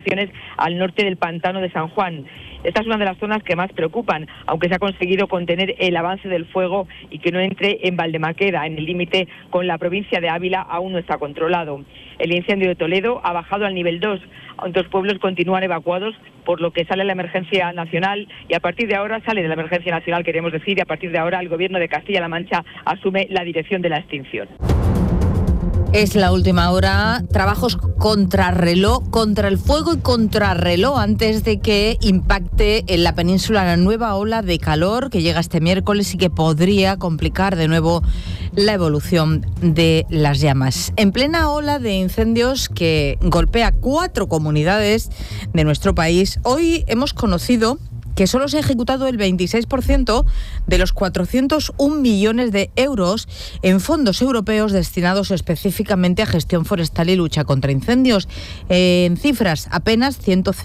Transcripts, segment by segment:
inundaciones al norte del pantano de San Juan. Esta es una de las zonas que más preocupan, aunque se ha conseguido contener el avance del fuego y que no entre en Valdemaqueda, en el límite con la provincia de Ávila, aún no está controlado. El incendio de Toledo ha bajado al nivel 2, aunque los pueblos continúan evacuados, por lo que sale la emergencia nacional y a partir de ahora sale de la emergencia nacional, queremos decir, y a partir de ahora el Gobierno de Castilla-La Mancha asume la dirección de la extinción. Es la última hora, trabajos contrarreloj, contra el fuego y contrarreloj antes de que impacte en la península la nueva ola de calor que llega este miércoles y que podría complicar de nuevo la evolución de las llamas. En plena ola de incendios que golpea 4 comunidades de nuestro país, hoy hemos conocido que solo se ha ejecutado el 26% de los 401 millones de euros en fondos europeos destinados específicamente a gestión forestal y lucha contra incendios. En cifras, apenas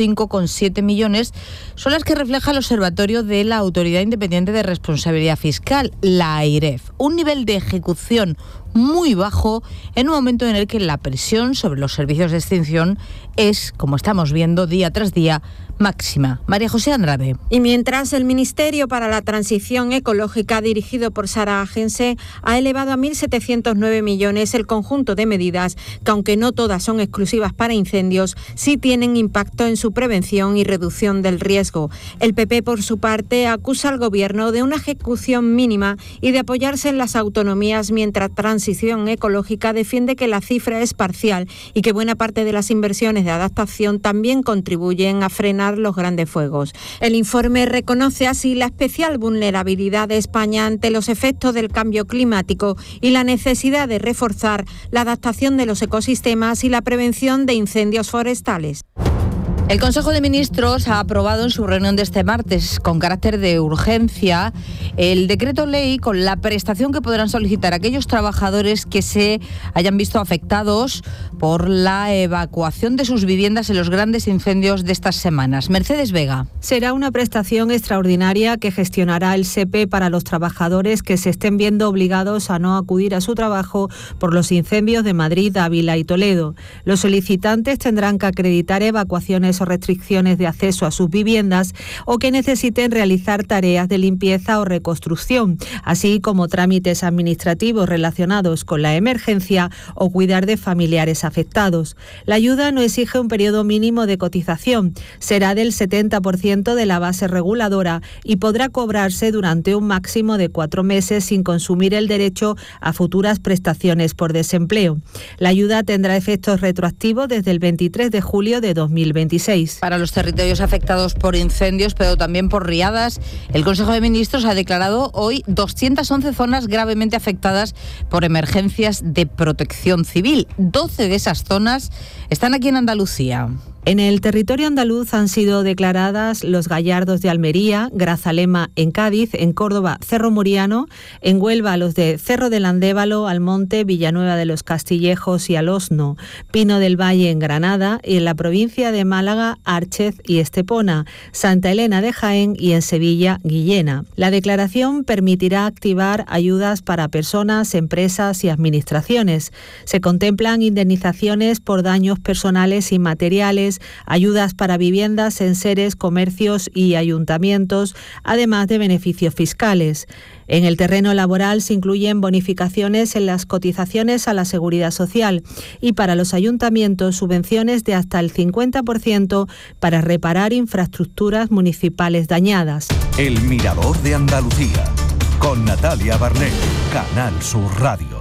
105,7 millones son las que refleja el Observatorio de la Autoridad Independiente de Responsabilidad Fiscal, la AIREF. Un nivel de ejecución muy bajo en un momento en el que la presión sobre los servicios de extinción es, como estamos viendo día tras día, máxima. María José Andrade. Y mientras el Ministerio para la Transición Ecológica, dirigido por Sara Agense, ha elevado a 1.709 millones el conjunto de medidas que, aunque no todas son exclusivas para incendios, sí tienen impacto en su prevención y reducción del riesgo. El PP, por su parte, acusa al Gobierno de una ejecución mínima y de apoyarse en las autonomías, mientras Transición Ecológica defiende que la cifra es parcial y que buena parte de las inversiones de adaptación también contribuyen a frenar los grandes fuegos. El informe reconoce así la especial vulnerabilidad de España ante los efectos del cambio climático y la necesidad de reforzar la adaptación de los ecosistemas y la prevención de incendios forestales. El Consejo de Ministros ha aprobado en su reunión de este martes, con carácter de urgencia, el decreto ley con la prestación que podrán solicitar aquellos trabajadores que se hayan visto afectados por la evacuación de sus viviendas en los grandes incendios de estas semanas. Mercedes Vega. Será una prestación extraordinaria que gestionará el SEPE para los trabajadores que se estén viendo obligados a no acudir a su trabajo por los incendios de Madrid, Ávila y Toledo. Los solicitantes tendrán que acreditar evacuaciones o restricciones de acceso a sus viviendas o que necesiten realizar tareas de limpieza o reconstrucción, así como trámites administrativos relacionados con la emergencia o cuidar de familiares afectados. La ayuda no exige un periodo mínimo de cotización, será del 70% de la base reguladora y podrá cobrarse durante un máximo de 4 meses sin consumir el derecho a futuras prestaciones por desempleo. La ayuda tendrá efectos retroactivos desde el 23 de julio de 2026. Para los territorios afectados por incendios, pero también por riadas, el Consejo de Ministros ha declarado hoy 211 zonas gravemente afectadas por emergencias de protección civil. 12 de esas zonas están aquí en Andalucía. En el territorio andaluz han sido declaradas Los Gallardos de Almería, Grazalema en Cádiz, en Córdoba Cerro Muriano, en Huelva los de Cerro del Andévalo, Almonte, Villanueva de los Castillejos y Alosno, Pino del Valle en Granada y en la provincia de Málaga, Árchez y Estepona, Santa Elena de Jaén y en Sevilla, Guillena. La declaración permitirá activar ayudas para personas, empresas y administraciones. Se contemplan indemnizaciones por daños personales y materiales, ayudas para viviendas, enseres, comercios y ayuntamientos, además de beneficios fiscales. En el terreno laboral se incluyen bonificaciones en las cotizaciones a la Seguridad Social y para los ayuntamientos subvenciones de hasta el 50% para reparar infraestructuras municipales dañadas. El Mirador de Andalucía, con Natalia Barnés, Canal Sur Radio.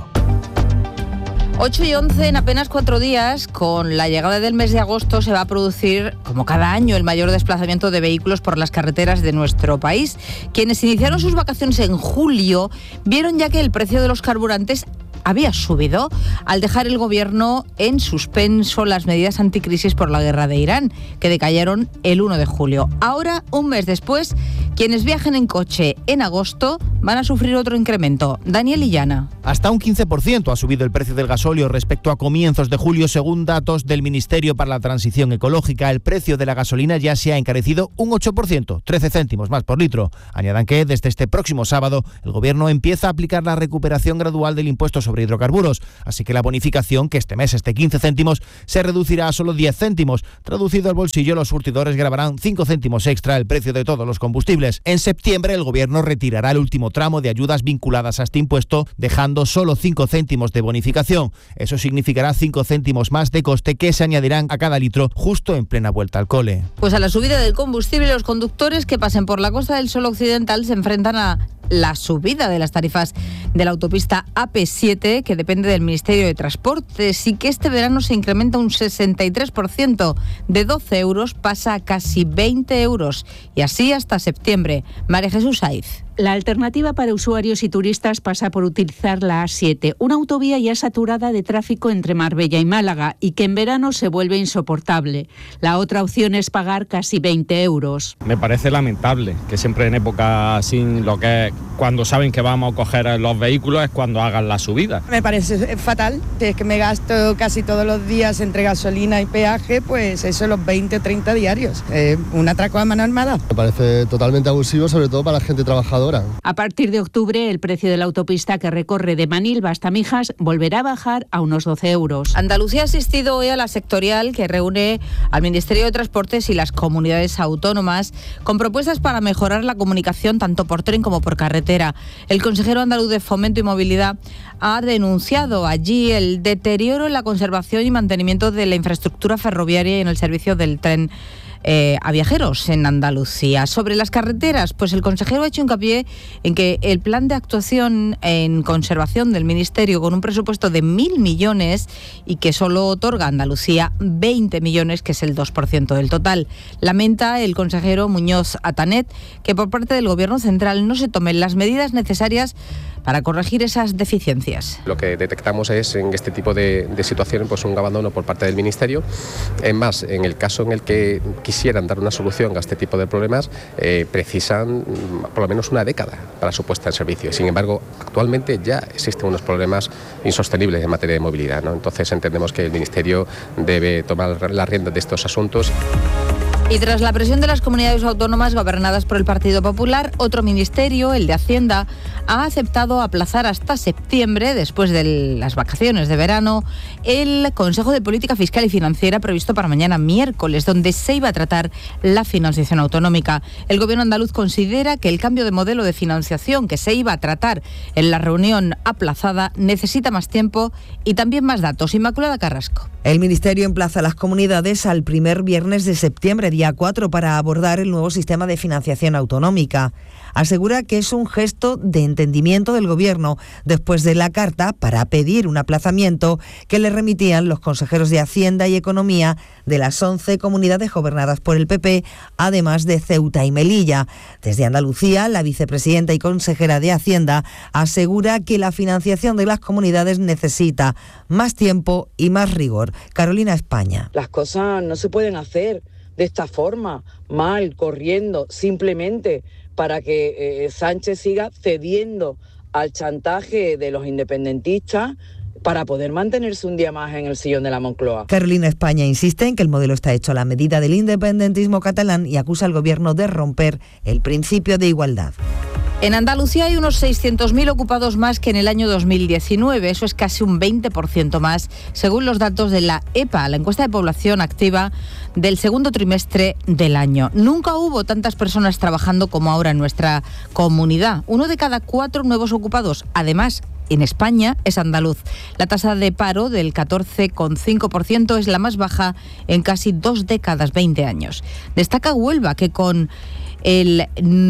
8:11, en apenas 4 días, con la llegada del mes de agosto, se va a producir, como cada año, el mayor desplazamiento de vehículos por las carreteras de nuestro país. Quienes iniciaron sus vacaciones en julio vieron ya que el precio de los carburantes había subido al dejar el gobierno en suspenso las medidas anticrisis por la guerra de Irán, que decayeron el 1 de julio. Ahora, un mes después, Quienes viajen en coche en agosto van a sufrir otro incremento. Daniel Illana. Hasta un 15% ha subido el precio del gasóleo respecto a comienzos de julio, según datos del Ministerio para la Transición Ecológica. El precio de la gasolina ya se ha encarecido un 8%, 13 céntimos más por litro. Añadan que desde este próximo sábado el Gobierno empieza a aplicar la recuperación gradual del impuesto sobre hidrocarburos, así que la bonificación, que este mes es de 15 céntimos, se reducirá a solo 10 céntimos. Traducido al bolsillo, los surtidores gravarán 5 céntimos extra el precio de todos los combustibles. En septiembre el Gobierno retirará el último tramo de ayudas vinculadas a este impuesto, dejando solo 5 céntimos de bonificación. Eso significará 5 céntimos más de coste que se añadirán a cada litro justo en plena vuelta al cole. Pues a la subida del combustible, los conductores que pasen por la Costa del Sol Occidental se enfrentan a la subida de las tarifas de la autopista AP7, que depende del Ministerio de Transportes, y que este verano se incrementa un 63%, de 12 euros pasa a casi 20 euros, y así hasta septiembre. María Jesús Saiz. La alternativa para usuarios y turistas pasa por utilizar la A7, una autovía ya saturada de tráfico entre Marbella y Málaga y que en verano se vuelve insoportable. La otra opción es pagar casi 20 euros. Me parece lamentable que siempre en época así, lo que es cuando saben que vamos a coger los vehículos es cuando hagan la subida. Me parece fatal, si es que me gasto casi todos los días entre gasolina y peaje, pues eso los 20 o 30 diarios. Un atraco a mano armada. Me parece totalmente abusivo, sobre todo para la gente trabajadora. A partir de octubre, el precio de la autopista que recorre de Manilva hasta Mijas volverá a bajar a unos 12 euros. Andalucía ha asistido hoy a la sectorial que reúne al Ministerio de Transportes y las comunidades autónomas con propuestas para mejorar la comunicación tanto por tren como por carretera. El consejero andaluz de Fomento y Movilidad ha denunciado allí el deterioro en la conservación y mantenimiento de la infraestructura ferroviaria y en el servicio del tren a viajeros en Andalucía. Sobre las carreteras, pues el consejero ha hecho hincapié en que el plan de actuación en conservación del Ministerio, con un presupuesto de 1.000 millones y que solo otorga a Andalucía 20 millones, que es el 2% del total. Lamenta el consejero Muñoz Atanet que por parte del Gobierno central no se tomen las medidas necesarias para corregir esas deficiencias. Lo que detectamos es en este tipo de situaciones pues un abandono por parte del Ministerio. Es más, en el caso en el que quisieran dar una solución a este tipo de problemas, precisan por lo menos una década para su puesta en servicio. Sin embargo, actualmente ya existen unos problemas insostenibles en materia de movilidad, ¿no? Entonces entendemos que el Ministerio debe tomar las riendas de estos asuntos. Y tras la presión de las comunidades autónomas gobernadas por el Partido Popular, otro ministerio, el de Hacienda, ha aceptado aplazar hasta septiembre, después de las vacaciones de verano, el Consejo de Política Fiscal y Financiera previsto para mañana miércoles, donde se iba a tratar la financiación autonómica. El Gobierno andaluz considera que el cambio de modelo de financiación que se iba a tratar en la reunión aplazada necesita más tiempo y también más datos. Inmaculada Carrasco. El Ministerio emplaza a las comunidades al primer viernes de septiembre, día 4, para abordar el nuevo sistema de financiación autonómica. Asegura que es un gesto de entendimiento del Gobierno después de la carta para pedir un aplazamiento que le remitían los consejeros de Hacienda y Economía de las 11 comunidades gobernadas por el PP, además de Ceuta y Melilla. Desde Andalucía, la vicepresidenta y consejera de Hacienda asegura que la financiación de las comunidades necesita más tiempo y más rigor. Carolina España. Las cosas no se pueden hacer de esta forma, mal, corriendo, simplemente para que Sánchez siga cediendo al chantaje de los independentistas para poder mantenerse un día más en el sillón de la Moncloa. Carolina España insiste en que el modelo está hecho a la medida del independentismo catalán y acusa al Gobierno de romper el principio de igualdad. En Andalucía hay unos 600.000 ocupados más que en el año 2019. Eso es casi un 20% más, según los datos de la EPA, la encuesta de población activa del segundo trimestre del año. Nunca hubo tantas personas trabajando como ahora en nuestra comunidad. 1 de cada 4 nuevos ocupados, además, en España, es andaluz. La tasa de paro del 14,5% es la más baja en casi 2 décadas, 20 años. Destaca Huelva, que con el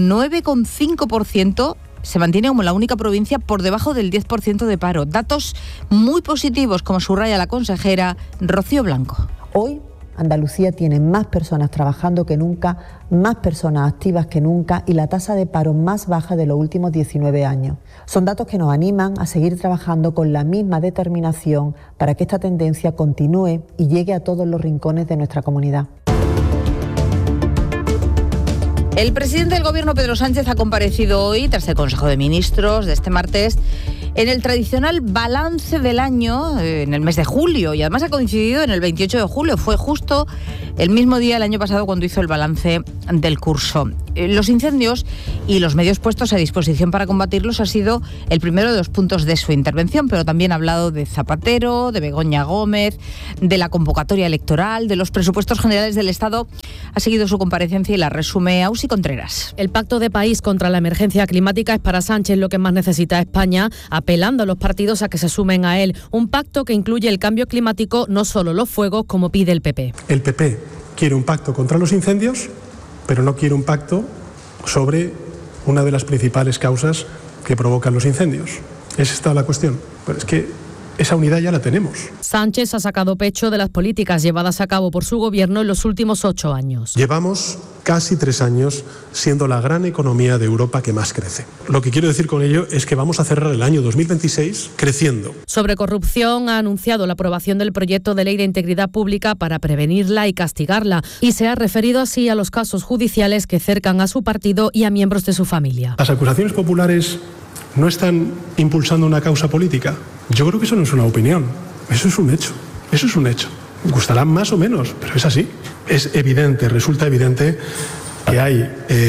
9,5% se mantiene como la única provincia por debajo del 10% de paro. Datos muy positivos, como subraya la consejera Rocío Blanco. Hoy Andalucía tiene más personas trabajando que nunca, más personas activas que nunca y la tasa de paro más baja de los últimos 19 años. Son datos que nos animan a seguir trabajando con la misma determinación para que esta tendencia continúe y llegue a todos los rincones de nuestra comunidad. El presidente del Gobierno, Pedro Sánchez, ha comparecido hoy, tras el Consejo de Ministros de este martes, en el tradicional balance del año en el mes de julio, y además ha coincidido en el 28 de julio. Fue justo el mismo día el año pasado cuando hizo el balance del curso. Los incendios y los medios puestos a disposición para combatirlos ha sido el primero de los puntos de su intervención, pero también ha hablado de Zapatero, de Begoña Gómez, de la convocatoria electoral, de los presupuestos generales del Estado. Ha seguido su comparecencia y la resume Ausi Contreras. El pacto de país contra la emergencia climática es para Sánchez lo que más necesita España, apelando a los partidos a que se sumen a él. Un pacto que incluye el cambio climático, no solo los fuegos, como pide el PP. El PP quiere un pacto contra los incendios, pero no quiere un pacto sobre una de las principales causas que provocan los incendios. Esa está la cuestión. Pero es que esa unidad ya la tenemos. Sánchez ha sacado pecho de las políticas llevadas a cabo por su gobierno en los últimos 8 años. Llevamos casi 3 años siendo la gran economía de Europa que más crece. Lo que quiero decir con ello es que vamos a cerrar el año 2026 creciendo. Sobre corrupción, ha anunciado la aprobación del proyecto de ley de integridad pública para prevenirla y castigarla, y se ha referido así a los casos judiciales que cercan a su partido y a miembros de su familia. Las acusaciones populares no están impulsando una causa política. Yo creo que eso no es una opinión, eso es un hecho. Eso es un hecho. Gustará más o menos, pero es así. Es evidente, resulta evidente que hay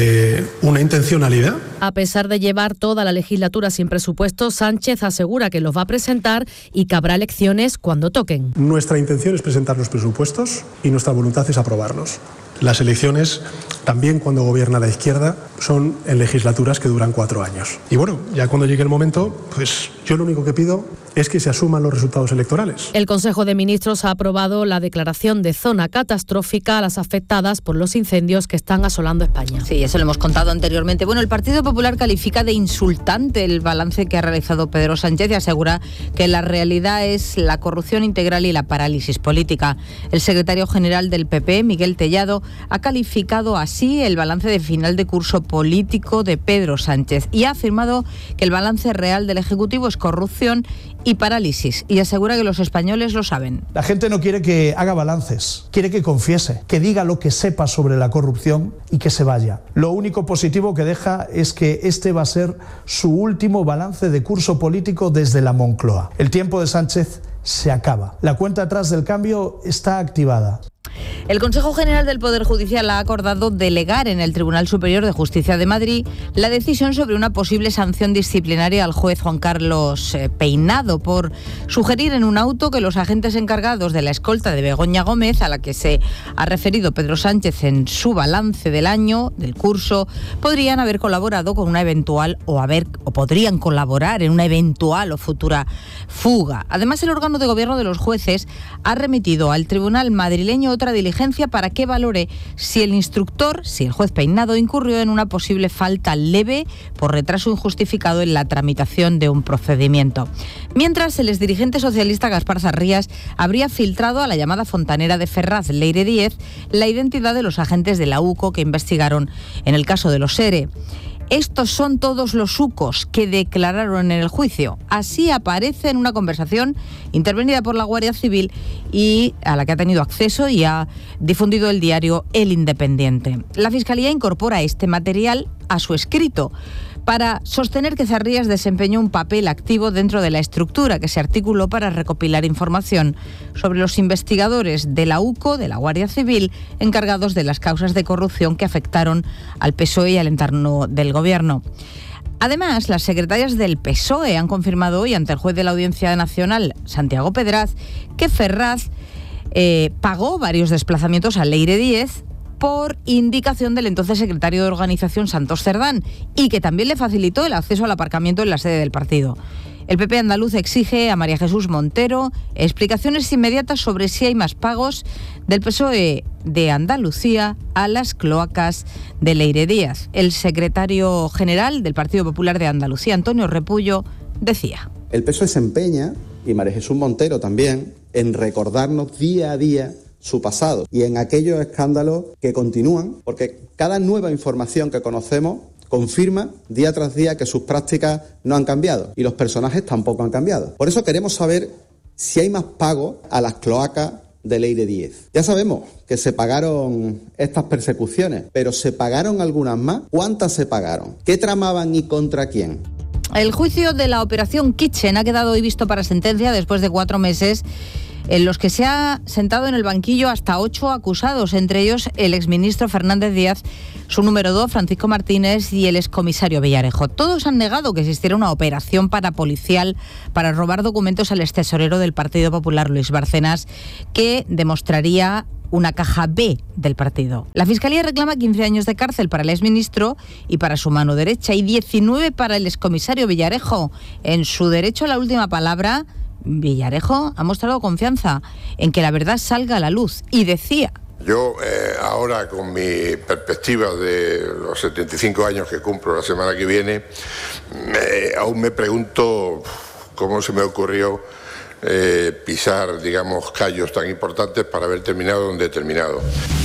una intencionalidad. A pesar de llevar toda la legislatura sin presupuesto, Sánchez asegura que los va a presentar y que habrá elecciones cuando toquen. Nuestra intención es presentar los presupuestos y nuestra voluntad es aprobarlos. Las elecciones, también cuando gobierna la izquierda, son en legislaturas que duran 4 años. Y bueno, ya cuando llegue el momento, pues yo lo único que pido es que se asuman los resultados electorales. El Consejo de Ministros ha aprobado la declaración de zona catastrófica a las afectadas por los incendios que están asolando España. Sí, eso lo hemos contado anteriormente. Bueno, el Partido Popular califica de insultante el balance que ha realizado Pedro Sánchez y asegura que la realidad es la corrupción integral y la parálisis política. El secretario general del PP, Miguel Tellado, ha calificado así el balance de final de curso político de Pedro Sánchez y ha afirmado que el balance real del Ejecutivo es corrupción y parálisis, y asegura que los españoles lo saben. La gente no quiere que haga balances, quiere que confiese, que diga lo que sepa sobre la corrupción y que se vaya. Lo único positivo que deja es que este va a ser su último balance de curso político desde la Moncloa. El tiempo de Sánchez se acaba. La cuenta atrás del cambio está activada. El Consejo General del Poder Judicial ha acordado delegar en el Tribunal Superior de Justicia de Madrid la decisión sobre una posible sanción disciplinaria al juez Juan Carlos Peinado por sugerir en un auto que los agentes encargados de la escolta de Begoña Gómez, a la que se ha referido Pedro Sánchez en su balance del año, del curso, podrían haber colaborado con una eventual o podrían colaborar en una eventual o futura fuga. Además, el órgano de gobierno de los jueces ha remitido al Tribunal madrileño otra diligencia para que valore si el juez Peinado, incurrió en una posible falta leve por retraso injustificado en la tramitación de un procedimiento. Mientras, el exdirigente socialista Gaspar Zarrías habría filtrado a la llamada fontanera de Ferraz, Leire Díez, la identidad de los agentes de la UCO que investigaron en el caso de los ERE. Estos son todos los UCOs que declararon en el juicio. Así aparece en una conversación intervenida por la Guardia Civil y a la que ha tenido acceso y ha difundido el diario El Independiente. La Fiscalía incorpora este material a su escrito para sostener que Zarrías desempeñó un papel activo dentro de la estructura que se articuló para recopilar información sobre los investigadores de la UCO, de la Guardia Civil, encargados de las causas de corrupción que afectaron al PSOE y al entorno del Gobierno. Además, las secretarias del PSOE han confirmado hoy ante el juez de la Audiencia Nacional, Santiago Pedraz, que Ferraz pagó varios desplazamientos a Leire Díez por indicación del entonces secretario de Organización, Santos Cerdán, y que también le facilitó el acceso al aparcamiento en la sede del partido. El PP andaluz exige a María Jesús Montero explicaciones inmediatas sobre si hay más pagos del PSOE de Andalucía a las cloacas de Leire Díaz. El secretario general del Partido Popular de Andalucía, Antonio Repullo, decía: el PSOE se empeña, y María Jesús Montero también, en recordarnos día a día su pasado y en aquellos escándalos que continúan, porque cada nueva información que conocemos confirma día tras día que sus prácticas no han cambiado y los personajes tampoco han cambiado. Por eso queremos saber si hay más pagos a las cloacas de Leire 10. Ya sabemos que se pagaron estas persecuciones, pero ¿se pagaron algunas más? ¿Cuántas se pagaron? ¿Qué tramaban y contra quién? El juicio de la Operación Kitchen ha quedado hoy visto para sentencia después de 4 meses en los que se ha sentado en el banquillo hasta 8 acusados, entre ellos el exministro Fernández Díaz, su número 2, Francisco Martínez, y el excomisario Villarejo. Todos han negado que existiera una operación parapolicial para robar documentos al extesorero del Partido Popular, Luis Bárcenas, que demostraría una caja B del partido. La Fiscalía reclama 15 años de cárcel para el exministro y para su mano derecha y 19 para el excomisario Villarejo. En su derecho a la última palabra, Villarejo ha mostrado confianza en que la verdad salga a la luz y decía: yo ahora, con mi perspectiva de los 75 años que cumplo la semana que viene, aún me pregunto cómo se me ocurrió pisar, digamos, callos tan importantes para haber terminado donde he terminado.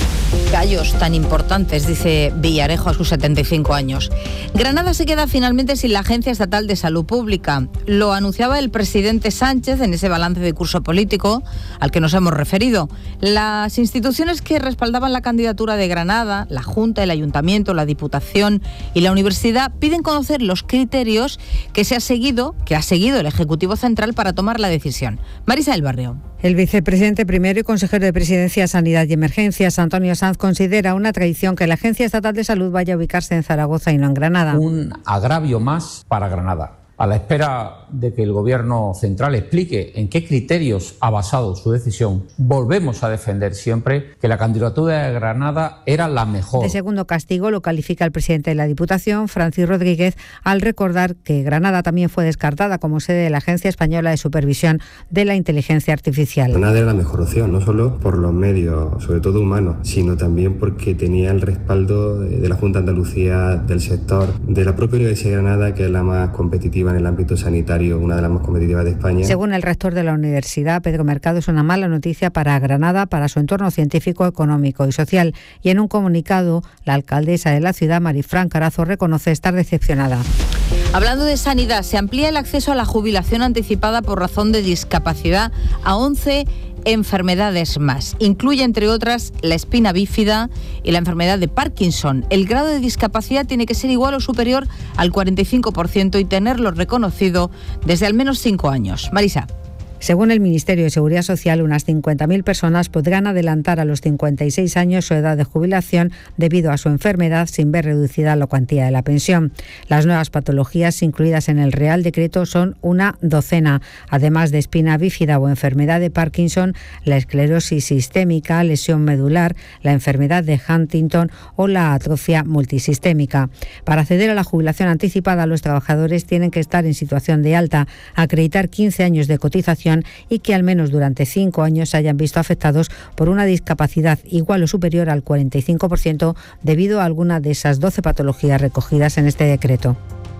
Callos tan importantes, dice Villarejo a sus 75 años. Granada se queda finalmente sin la Agencia Estatal de Salud Pública. Lo anunciaba el presidente Sánchez en ese balance de curso político al que nos hemos referido. Las instituciones que respaldaban la candidatura de Granada, la Junta, el Ayuntamiento, la Diputación y la Universidad, piden conocer los criterios que ha seguido el Ejecutivo Central para tomar la decisión. Marisa del Barrio. El vicepresidente primero y consejero de Presidencia, Sanidad y Emergencias, Antonio Sanz, considera una traición que la Agencia Estatal de Salud vaya a ubicarse en Zaragoza y no en Granada. Un agravio más para Granada. A la espera de que el Gobierno central explique en qué criterios ha basado su decisión, volvemos a defender siempre que la candidatura de Granada era la mejor. De segundo castigo lo califica el presidente de la Diputación, Francis Rodríguez, al recordar que Granada también fue descartada como sede de la Agencia Española de Supervisión de la Inteligencia Artificial. Granada era la mejor opción, no solo por los medios, sobre todo humanos, sino también porque tenía el respaldo de la Junta de Andalucía, del sector, de la propia Universidad de Granada, que es la más competitiva en el ámbito sanitario, una de las más competitivas de España. Según el rector de la universidad, Pedro Mercado, es una mala noticia para Granada, para su entorno científico, económico y social. Y en un comunicado, la alcaldesa de la ciudad, Marifran Carazo, reconoce estar decepcionada. Hablando de sanidad, se amplía el acceso a la jubilación anticipada por razón de discapacidad a 11 enfermedades más. Incluye, entre otras, la espina bífida y la enfermedad de Parkinson. El grado de discapacidad tiene que ser igual o superior al 45% y tenerlo reconocido desde al menos 5 años. Marisa. Según el Ministerio de Seguridad Social, unas 50.000 personas podrán adelantar a los 56 años su edad de jubilación debido a su enfermedad sin ver reducida la cuantía de la pensión. Las nuevas patologías incluidas en el Real Decreto son una docena. Además de espina bífida o enfermedad de Parkinson, la esclerosis sistémica, lesión medular, la enfermedad de Huntington o la atrofia multisistémica. Para acceder a la jubilación anticipada, los trabajadores tienen que estar en situación de alta, acreditar 15 años de cotización y que al menos durante 5 años se hayan visto afectados por una discapacidad igual o superior al 45% debido a alguna de esas 12 patologías recogidas en este decreto.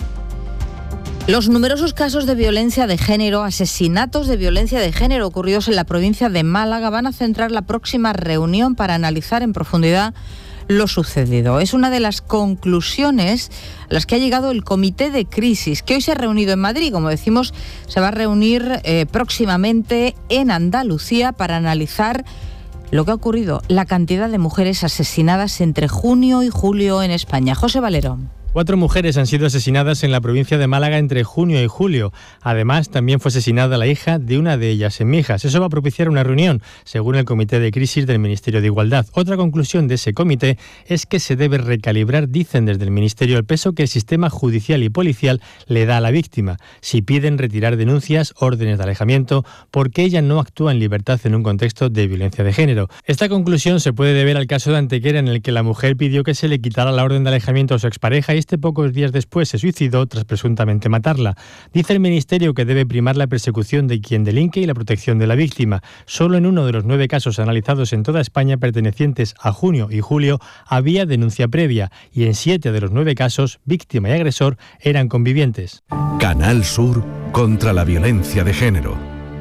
Los numerosos casos de violencia de género, asesinatos de violencia de género ocurridos en la provincia de Málaga van a centrar la próxima reunión para analizar en profundidad lo sucedido. Es una de las conclusiones a las que ha llegado el Comité de Crisis, que hoy se ha reunido en Madrid. Como decimos, se va a reunir próximamente en Andalucía para analizar lo que ha ocurrido, la cantidad de mujeres asesinadas entre junio y julio en España. José Valero. 4 mujeres han sido asesinadas en la provincia de Málaga entre junio y julio. Además, también fue asesinada la hija de una de ellas en Mijas. Eso va a propiciar una reunión, según el Comité de Crisis del Ministerio de Igualdad. Otra conclusión de ese comité es que se debe recalibrar, dicen desde el Ministerio, el peso que el sistema judicial y policial le da a la víctima. Si piden retirar denuncias, órdenes de alejamiento, porque ella no actúa en libertad en un contexto de violencia de género. Esta conclusión se puede deber al caso de Antequera, en el que la mujer pidió que se le quitara la orden de alejamiento a su expareja y pocos días después se suicidó tras presuntamente matarla. Dice el Ministerio que debe primar la persecución de quien delinque y la protección de la víctima. Solo en uno de los 9 casos analizados en toda España pertenecientes a junio y julio había denuncia previa y en 7 de los 9 casos víctima y agresor eran convivientes. Canal Sur contra la violencia de género.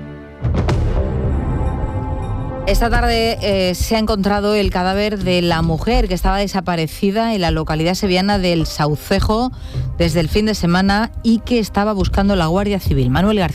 Esta tarde se ha encontrado el cadáver de la mujer que estaba desaparecida en la localidad sevillana del Saucejo desde el fin de semana y que estaba buscando la Guardia Civil. Manuel García.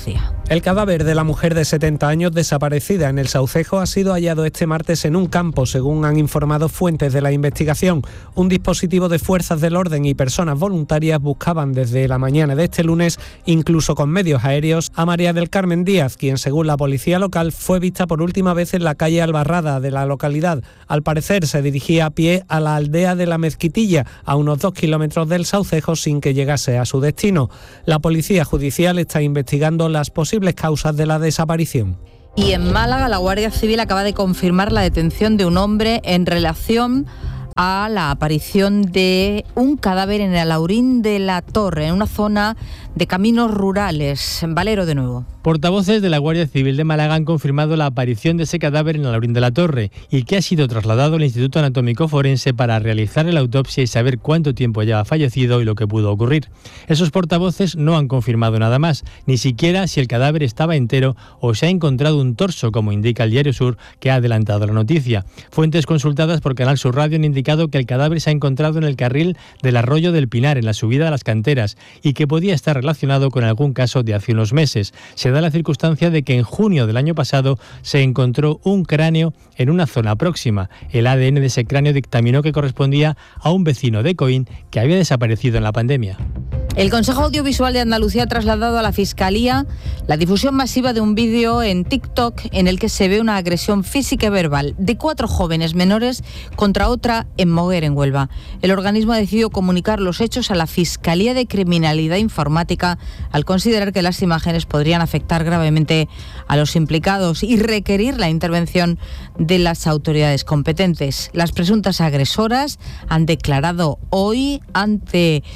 El cadáver de la mujer de 70 años desaparecida en el Saucejo ha sido hallado este martes en un campo, según han informado fuentes de la investigación. Un dispositivo de fuerzas del orden y personas voluntarias buscaban desde la mañana de este lunes, incluso con medios aéreos, a María del Carmen Díaz, quien según la policía local fue vista por última vez en la calle Albarrada de la localidad. Al parecer se dirigía a pie a la aldea de la Mezquitilla, a unos 2 kilómetros del Saucejo, sin que llegase a su destino. La policía judicial está investigando las posibles causas de la desaparición. Y en Málaga, la Guardia Civil acaba de confirmar la detención de un hombre en relación a la aparición de un cadáver en el Alhaurín de la Torre, en una zona de caminos rurales. Valero de nuevo. Portavoces de la Guardia Civil de Málaga han confirmado la aparición de ese cadáver en el Alhaurín de la Torre y que ha sido trasladado al Instituto Anatómico Forense para realizar la autopsia y saber cuánto tiempo ya ha fallecido y lo que pudo ocurrir. Esos portavoces no han confirmado nada más, ni siquiera si el cadáver estaba entero o se ha encontrado un torso, como indica el Diario Sur, que ha adelantado la noticia. Fuentes consultadas por Canal Sur Radio han indicado que el cadáver se ha encontrado en el carril del Arroyo del Pinar, en la subida de las Canteras, y que podía estar relacionado con algún caso de hace unos meses. Se da la circunstancia de que en junio del año pasado se encontró un cráneo en una zona próxima. El ADN de ese cráneo dictaminó que correspondía a un vecino de Coín que había desaparecido en la pandemia. El Consejo Audiovisual de Andalucía ha trasladado a la Fiscalía la difusión masiva de un vídeo en TikTok en el que se ve una agresión física y verbal de 4 jóvenes menores contra otra en Moguer, en Huelva. El organismo ha decidido comunicar los hechos a la Fiscalía de Criminalidad Informática al considerar que las imágenes podrían afectar gravemente a los implicados y requerir la intervención de las autoridades competentes. Las presuntas agresoras han declarado hoy ante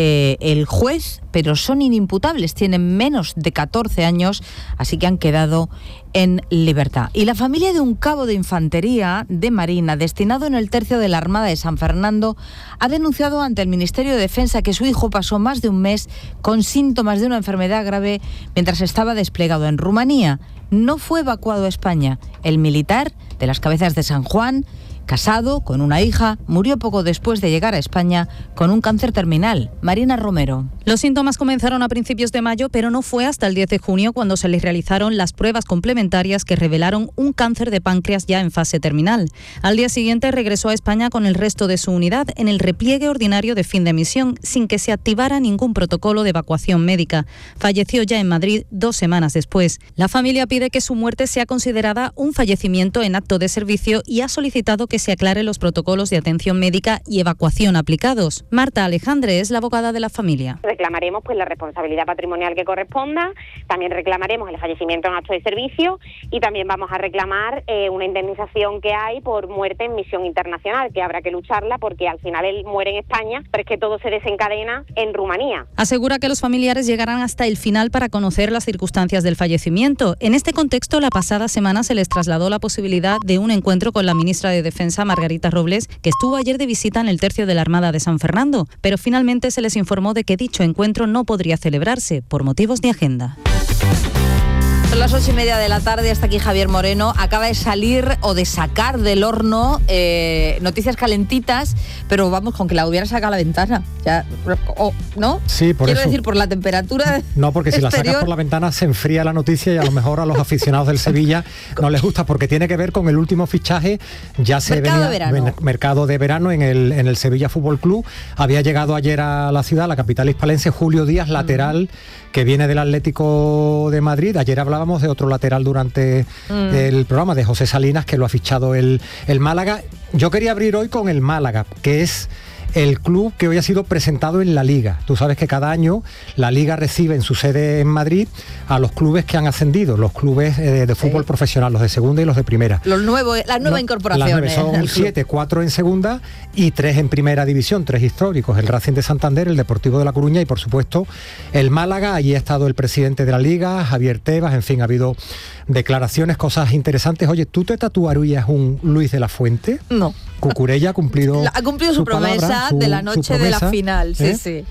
el juez, pero son inimputables, tienen menos de 14 años, así que han quedado en libertad. Y la familia de un cabo de infantería de Marina destinado en el tercio de la Armada de San Fernando ha denunciado ante el Ministerio de Defensa que su hijo pasó más de un mes con síntomas de una enfermedad grave mientras estaba desplegado en Rumanía. No fue evacuado a España. El militar de las Cabezas de San Juan, casado con una hija, murió poco después de llegar a España con un cáncer terminal. Marina Romero. Los síntomas comenzaron a principios de mayo, pero no fue hasta el 10 de junio cuando se les realizaron las pruebas complementarias que revelaron un cáncer de páncreas ya en fase terminal. Al día siguiente regresó a España con el resto de su unidad en el repliegue ordinario de fin de misión, sin que se activara ningún protocolo de evacuación médica. Falleció ya en Madrid 2 semanas después. La familia pide que su muerte sea considerada un fallecimiento en acto de servicio y ha solicitado que se aclaren los protocolos de atención médica y evacuación aplicados. Marta Alejandre es la abogada de la familia. Reclamaremos la responsabilidad patrimonial que corresponda, también reclamaremos el fallecimiento en acto de servicio y también vamos a reclamar una indemnización que hay por muerte en misión internacional, que habrá que lucharla porque al final él muere en España, pero es que todo se desencadena en Rumanía. Asegura que los familiares llegarán hasta el final para conocer las circunstancias del fallecimiento. En este contexto, la pasada semana se les trasladó la posibilidad de un encuentro con la ministra de Defensa, Margarita Robles, que estuvo ayer de visita en el tercio de la Armada de San Fernando, pero finalmente se les informó de que dicho encuentro no podría celebrarse por motivos de agenda. Son las 8:30 de la tarde, hasta aquí Javier Moreno. Acaba de salir o de sacar del horno noticias calentitas, pero vamos, con que la hubiera sacado a la ventana. Ya, ¿no? Sí, por Quiero eso. decir, por la temperatura. No, porque si exterior, la sacas por la ventana se enfría la noticia y a lo mejor a los aficionados del Sevilla no les gusta, porque tiene que ver con el último fichaje. Ya se Mercado venía de verano. mercado de verano en el Sevilla Fútbol Club. Había llegado ayer a la ciudad, la capital hispalense, Julio Díaz, lateral, que viene del Atlético de Madrid. Ayer hablábamos de otro lateral durante el programa, de José Salinas, que lo ha fichado el Málaga. Yo quería abrir hoy con el Málaga, que es el club que hoy ha sido presentado en la Liga. Tú sabes que cada año la Liga recibe en su sede en Madrid a los clubes que han ascendido, los clubes de fútbol profesional, los de segunda y los de primera. las nuevas incorporaciones. Las 9 son 7, 4 en segunda y 3 en primera división, 3 históricos, el Racing de Santander, el Deportivo de La Coruña y por supuesto el Málaga. Allí ha estado el presidente de la Liga, Javier Tebas. En fin, ha habido declaraciones, cosas interesantes. Oye, ¿tú te tatuarías un Luis de la Fuente? No. Cucurella ha cumplido su promesa palabra, de la noche de la final, sí.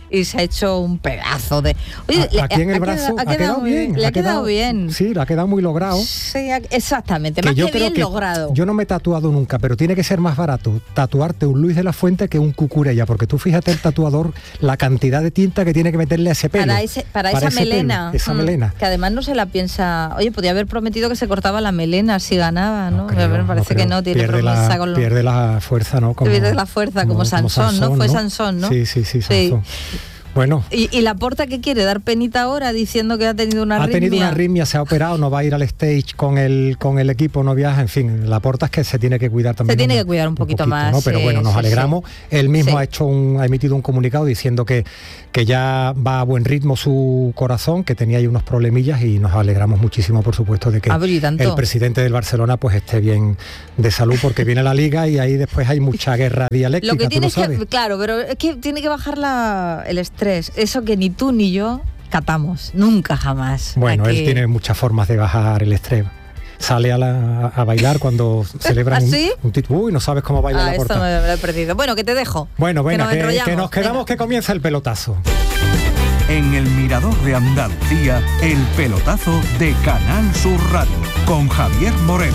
y se ha hecho un pedazo de... Oye, aquí en el brazo ha quedado bien. Le ha quedado bien. Sí, le ha quedado muy logrado. Sí, exactamente, más que bien logrado. Yo no me he tatuado nunca, pero tiene que ser más barato tatuarte un Luis de la Fuente que un Cucurella, porque tú fíjate el tatuador, la cantidad de tinta que tiene que meterle a ese pelo. Para esa melena. Esa melena. Que además no se la piensa... Oye, podía haber prometido que se cortaba la melena si ganaba, ¿no? Me parece que no, tiene promesa con los... Pierde la fuerza, ¿no? Pierde la fuerza, como Sansón, ¿no? Fue Sansón, ¿no? Sí, Sansón. Bueno. ¿Y Laporta qué quiere? ¿Dar penita ahora diciendo que ha tenido una arritmia? Ha tenido una arritmia, se ha operado, no va a ir al stage con el equipo, no viaja, en fin. Laporta es que se tiene que cuidar también. Se tiene que cuidar un poquito más. ¿no? Pero bueno, nos alegramos. Él mismo ha emitido un comunicado diciendo que ya va a buen ritmo su corazón, que tenía ahí unos problemillas, y nos alegramos muchísimo, por supuesto, de que el presidente del Barcelona pues esté bien de salud, porque viene la Liga y ahí después hay mucha guerra dialéctica. Lo que tiene claro, pero es que tiene que bajar el estrés. Eso que ni tú ni yo catamos, nunca jamás. Bueno, él tiene muchas formas de bajar el estrés. Sale a bailar cuando celebran un título. Uy, no sabes cómo baila Laporta. Esto me lo he perdido. Bueno, que te dejo. Bueno, venga, que nos quedamos, que comienza el pelotazo. En el Mirador de Andalucía, el pelotazo de Canal Sur Radio, con Javier Moreno.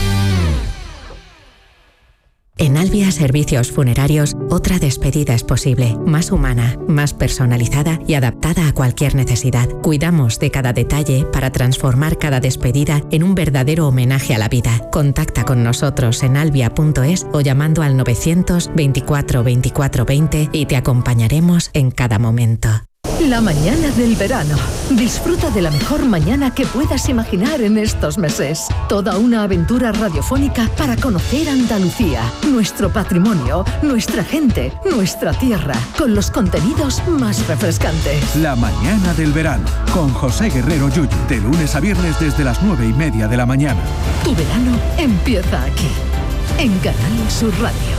En Albia Servicios Funerarios, otra despedida es posible, más humana, más personalizada y adaptada a cualquier necesidad. Cuidamos de cada detalle para transformar cada despedida en un verdadero homenaje a la vida. Contacta con nosotros en albia.es o llamando al 924 24 20 y te acompañaremos en cada momento. La mañana del verano. Disfruta de la mejor mañana que puedas imaginar en estos meses. Toda una aventura radiofónica para conocer Andalucía, nuestro patrimonio, nuestra gente, nuestra tierra, con los contenidos más refrescantes. La mañana del verano, con José Guerrero Yuyu, de lunes a viernes desde las 9:30 de la mañana. Tu verano empieza aquí, en Canal Sur Radio.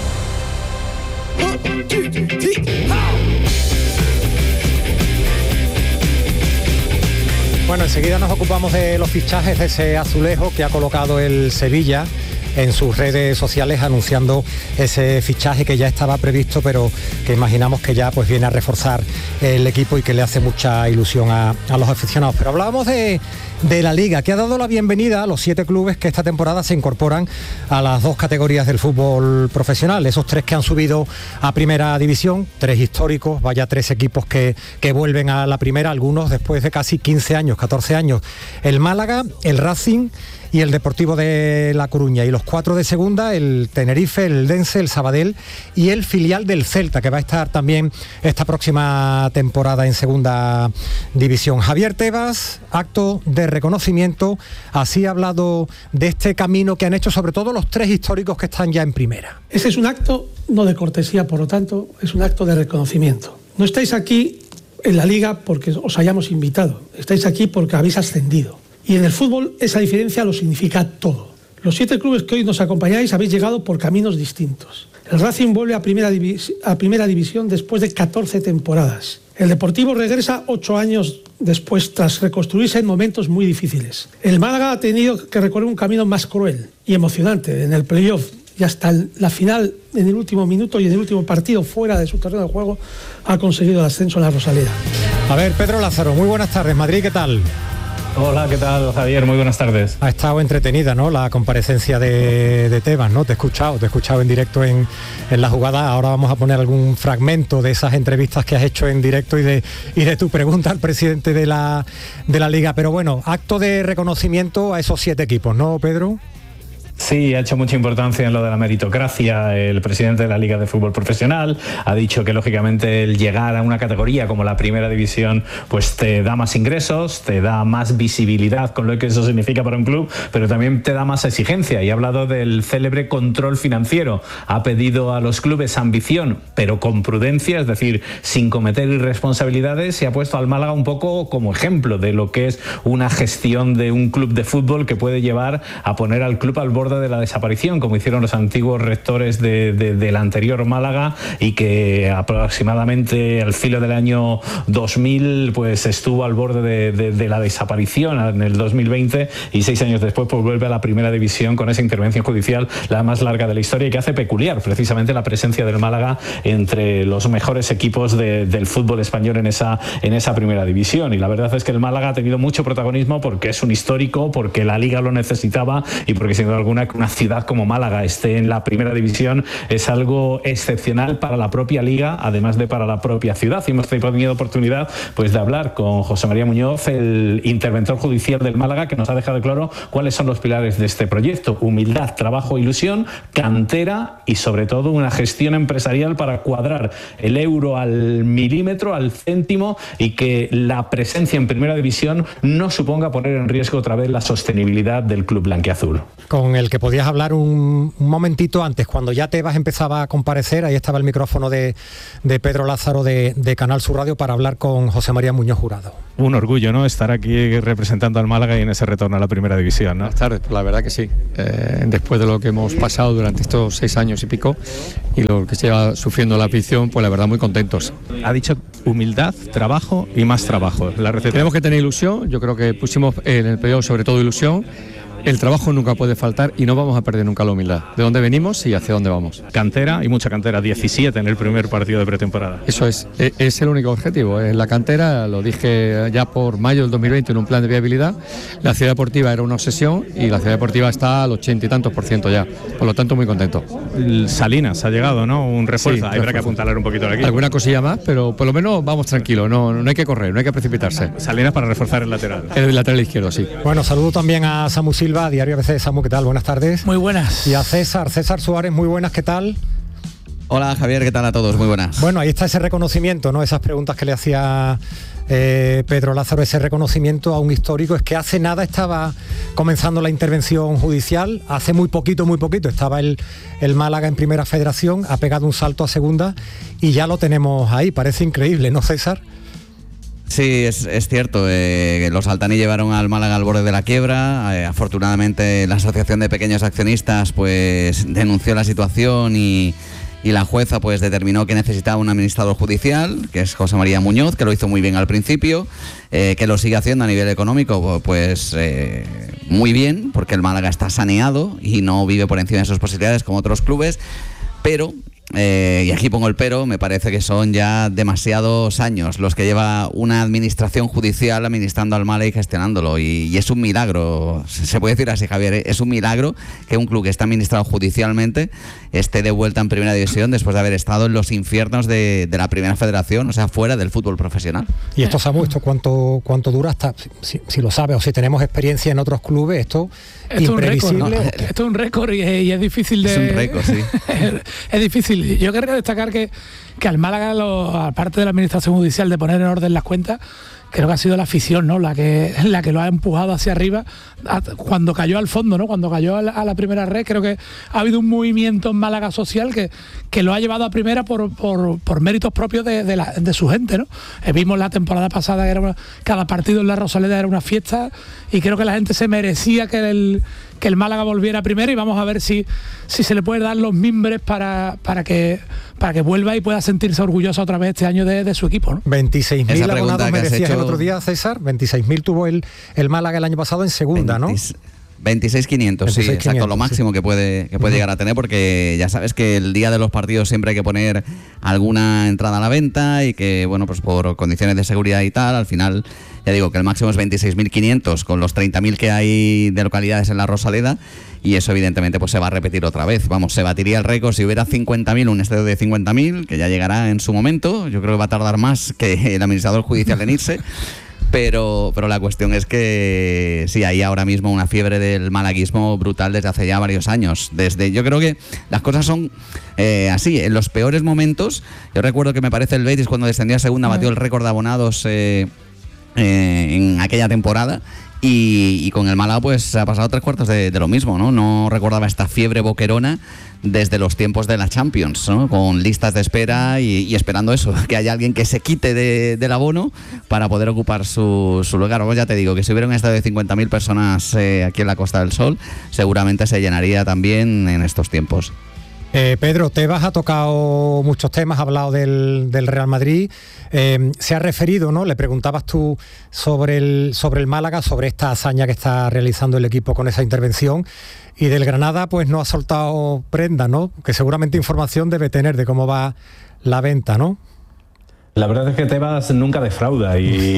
Bueno, enseguida nos ocupamos de los fichajes de ese azulejo que ha colocado el Sevilla en sus redes sociales anunciando ese fichaje que ya estaba previsto, pero que imaginamos que ya pues viene a reforzar el equipo y que le hace mucha ilusión a los aficionados. Pero hablábamos de la Liga, que ha dado la bienvenida a los 7 clubes que esta temporada se incorporan a las 2 categorías del fútbol profesional. Esos 3 que han subido a primera división, 3 históricos, vaya 3 equipos que vuelven a la primera, algunos después de casi 15 años, 14 años. El Málaga, el Racing y el Deportivo de La Coruña, y los 4 de segunda, el Tenerife, el Eldense, el Sabadell y el filial del Celta, que va a estar también esta próxima temporada en segunda división. Javier Tebas, acto de reconocimiento, así ha hablado de este camino que han hecho sobre todo los 3 históricos que están ya en primera. Ese es un acto no de cortesía, por lo tanto, es un acto de reconocimiento. No estáis aquí en la Liga porque os hayamos invitado, estáis aquí porque habéis ascendido. Y en el fútbol esa diferencia lo significa todo. Los 7 clubes que hoy nos acompañáis habéis llegado por caminos distintos. El Racing vuelve a primera división después de 14 temporadas. El Deportivo regresa 8 años después tras reconstruirse en momentos muy difíciles. El Málaga ha tenido que recorrer un camino más cruel y emocionante en el playoff, y hasta la final, en el último minuto y en el último partido fuera de su terreno de juego, ha conseguido el ascenso en la Rosaleda. A ver, Pedro Lázaro, muy buenas tardes. Madrid, ¿qué tal? Hola, ¿qué tal, Javier? Muy buenas tardes. Ha estado entretenida, ¿no?, la comparecencia de Tebas, ¿no? Te he escuchado en directo en la jugada. Ahora vamos a poner algún fragmento de esas entrevistas que has hecho en directo y de tu pregunta al presidente de la Liga. Pero bueno, acto de reconocimiento a esos 7 equipos, ¿no, Pedro? Sí, ha hecho mucha importancia en lo de la meritocracia. El presidente de la Liga de Fútbol Profesional ha dicho que lógicamente el llegar a una categoría como la primera división pues te da más ingresos, te da más visibilidad con lo que eso significa para un club, pero también te da más exigencia, y ha hablado del célebre control financiero. Ha pedido a los clubes ambición, pero con prudencia, es decir, sin cometer irresponsabilidades, y ha puesto al Málaga un poco como ejemplo de lo que es una gestión de un club de fútbol que puede llevar a poner al club al borde borde de la desaparición, como hicieron los antiguos rectores del anterior Málaga, y que aproximadamente al filo del año 2000 pues estuvo al borde de la desaparición en el 2020, y 6 años después pues vuelve a la primera división con esa intervención judicial, la más larga de la historia, y que hace peculiar precisamente la presencia del Málaga entre los mejores equipos del fútbol español en esa primera división. Y la verdad es que el Málaga ha tenido mucho protagonismo porque es un histórico, porque la Liga lo necesitaba, y porque sin duda alguna que una ciudad como Málaga esté en la primera división es algo excepcional para la propia Liga, además de para la propia ciudad. Y hemos tenido oportunidad pues de hablar con José María Muñoz, el interventor judicial del Málaga, que nos ha dejado claro cuáles son los pilares de este proyecto: humildad, trabajo, ilusión, cantera y sobre todo una gestión empresarial para cuadrar el euro al milímetro, al céntimo, y que la presencia en primera división no suponga poner en riesgo otra vez la sostenibilidad del club blanquiazul. Con el que podías hablar un momentito antes, cuando ya Tebas empezaba a comparecer, ahí estaba el micrófono de Pedro Lázaro de Canal Sur Radio para hablar con José María Muñoz Jurado. Un orgullo, ¿no?, estar aquí representando al Málaga y en ese retorno a la primera división, ¿no? Buenas tardes, la verdad que sí. Después de lo que hemos pasado durante estos 6 años y pico y lo que se lleva sufriendo la afición, pues la verdad muy contentos. Ha dicho humildad, trabajo y más trabajo. La receta. Tenemos que tener ilusión, yo creo que pusimos en el periodo sobre todo ilusión. El trabajo nunca puede faltar y no vamos a perder nunca la humildad. De dónde venimos y hacia dónde vamos. Cantera y mucha cantera, 17 en el primer partido de pretemporada. Eso es el único objetivo. En la cantera, lo dije ya por mayo del 2020 en un plan de viabilidad, la ciudad deportiva era una obsesión y la ciudad deportiva está al 80 y tantos % ya. Por lo tanto, muy contento. Salinas ha llegado, ¿no? Un refuerzo. Sí, habrá que apuntalar un poquito aquí. Alguna cosilla más, pero por lo menos vamos tranquilos. No hay que correr, no hay que precipitarse. Salinas para reforzar el lateral. El lateral izquierdo, sí. Bueno, saludo también a Samu Silva, Diario ABC. Samu, ¿qué tal? Buenas tardes. Muy buenas. Y a César Suárez, muy buenas, ¿qué tal? Hola Javier, ¿qué tal a todos? Muy buenas. Bueno, ahí está ese reconocimiento, ¿no? Esas preguntas que le hacía Pedro Lázaro, ese reconocimiento a un histórico. Es que hace nada estaba comenzando la intervención judicial, hace muy poquito estaba el Málaga en Primera Federación, ha pegado un salto a Segunda y ya lo tenemos ahí. Parece increíble, ¿no, César? Sí, es cierto. Los Altani llevaron al Málaga al borde de la quiebra. Afortunadamente la Asociación de Pequeños Accionistas pues denunció la situación y la jueza pues determinó que necesitaba un administrador judicial, que es José María Muñoz, que lo hizo muy bien al principio, que lo sigue haciendo a nivel económico pues muy bien, porque el Málaga está saneado y no vive por encima de sus posibilidades como otros clubes, pero... y aquí pongo el pero, me parece que son ya demasiados años los que lleva una administración judicial administrando al Málaga y gestionándolo, y es un milagro, se puede decir así, Javier, es un milagro que un club que está administrado judicialmente esté de vuelta en Primera División después de haber estado en los infiernos de la Primera Federación, o sea, fuera del fútbol profesional. Y esto, Samu, ¿esto cuánto dura? Hasta si lo sabes o si tenemos experiencia en otros clubes, esto imprevisible. Esto es un récord y es difícil de... Es un récord, sí. Es difícil. Yo querría destacar que al Málaga, aparte de la administración judicial de poner en orden las cuentas, creo que ha sido la afición, ¿no?, la que lo ha empujado hacia arriba cuando cayó al fondo, ¿no?, cuando cayó a la primera red. Creo que ha habido un movimiento en Málaga social que lo ha llevado a primera por méritos propios de su gente, ¿no? Vimos la temporada pasada que cada partido en la Rosaleda era una fiesta, y creo que la gente se merecía que el Málaga volviera a primera, y vamos a ver si se le puede dar los mimbres para que vuelva y pueda sentirse orgulloso otra vez este año de su equipo, ¿no? 26.000 abonados me decías el otro día, César. 26.000 tuvo el Málaga el año pasado en Segunda, ¿no? 26.500, sí, exacto, lo máximo que puede llegar a tener, porque ya sabes que el día de los partidos siempre hay que poner alguna entrada a la venta, y que, bueno, pues por condiciones de seguridad y tal, al final, ya digo que el máximo es 26.500 con los 30.000 que hay de localidades en la Rosaleda, y eso evidentemente pues se va a repetir otra vez. Vamos, se batiría el récord si hubiera 50.000, un estadio de 50.000, que ya llegará en su momento. Yo creo que va a tardar más que el administrador judicial en irse. Pero la cuestión es que sí, hay ahora mismo una fiebre del malaguismo brutal desde hace ya varios años. Yo creo que las cosas son así, en los peores momentos. Yo recuerdo que me parece el Betis cuando descendió a Segunda batió el récord de abonados en aquella temporada, Y con el Málaga pues ha pasado 3/4 de lo mismo, ¿no? No recordaba esta fiebre boquerona desde los tiempos de la Champions, ¿no? Con listas de espera y esperando eso, que haya alguien que se quite del abono para poder ocupar su lugar. Pues ya te digo, que si hubiera un estadio de 50.000 personas aquí en la Costa del Sol, seguramente se llenaría también en estos tiempos. Pedro, Tebas ha tocado muchos temas, ha hablado del Real Madrid, se ha referido, ¿no? Le preguntabas tú sobre el Málaga, sobre esta hazaña que está realizando el equipo con esa intervención, y del Granada pues no ha soltado prenda, ¿no? Que seguramente información debe tener de cómo va la venta, ¿no? La verdad es que Tebas nunca defrauda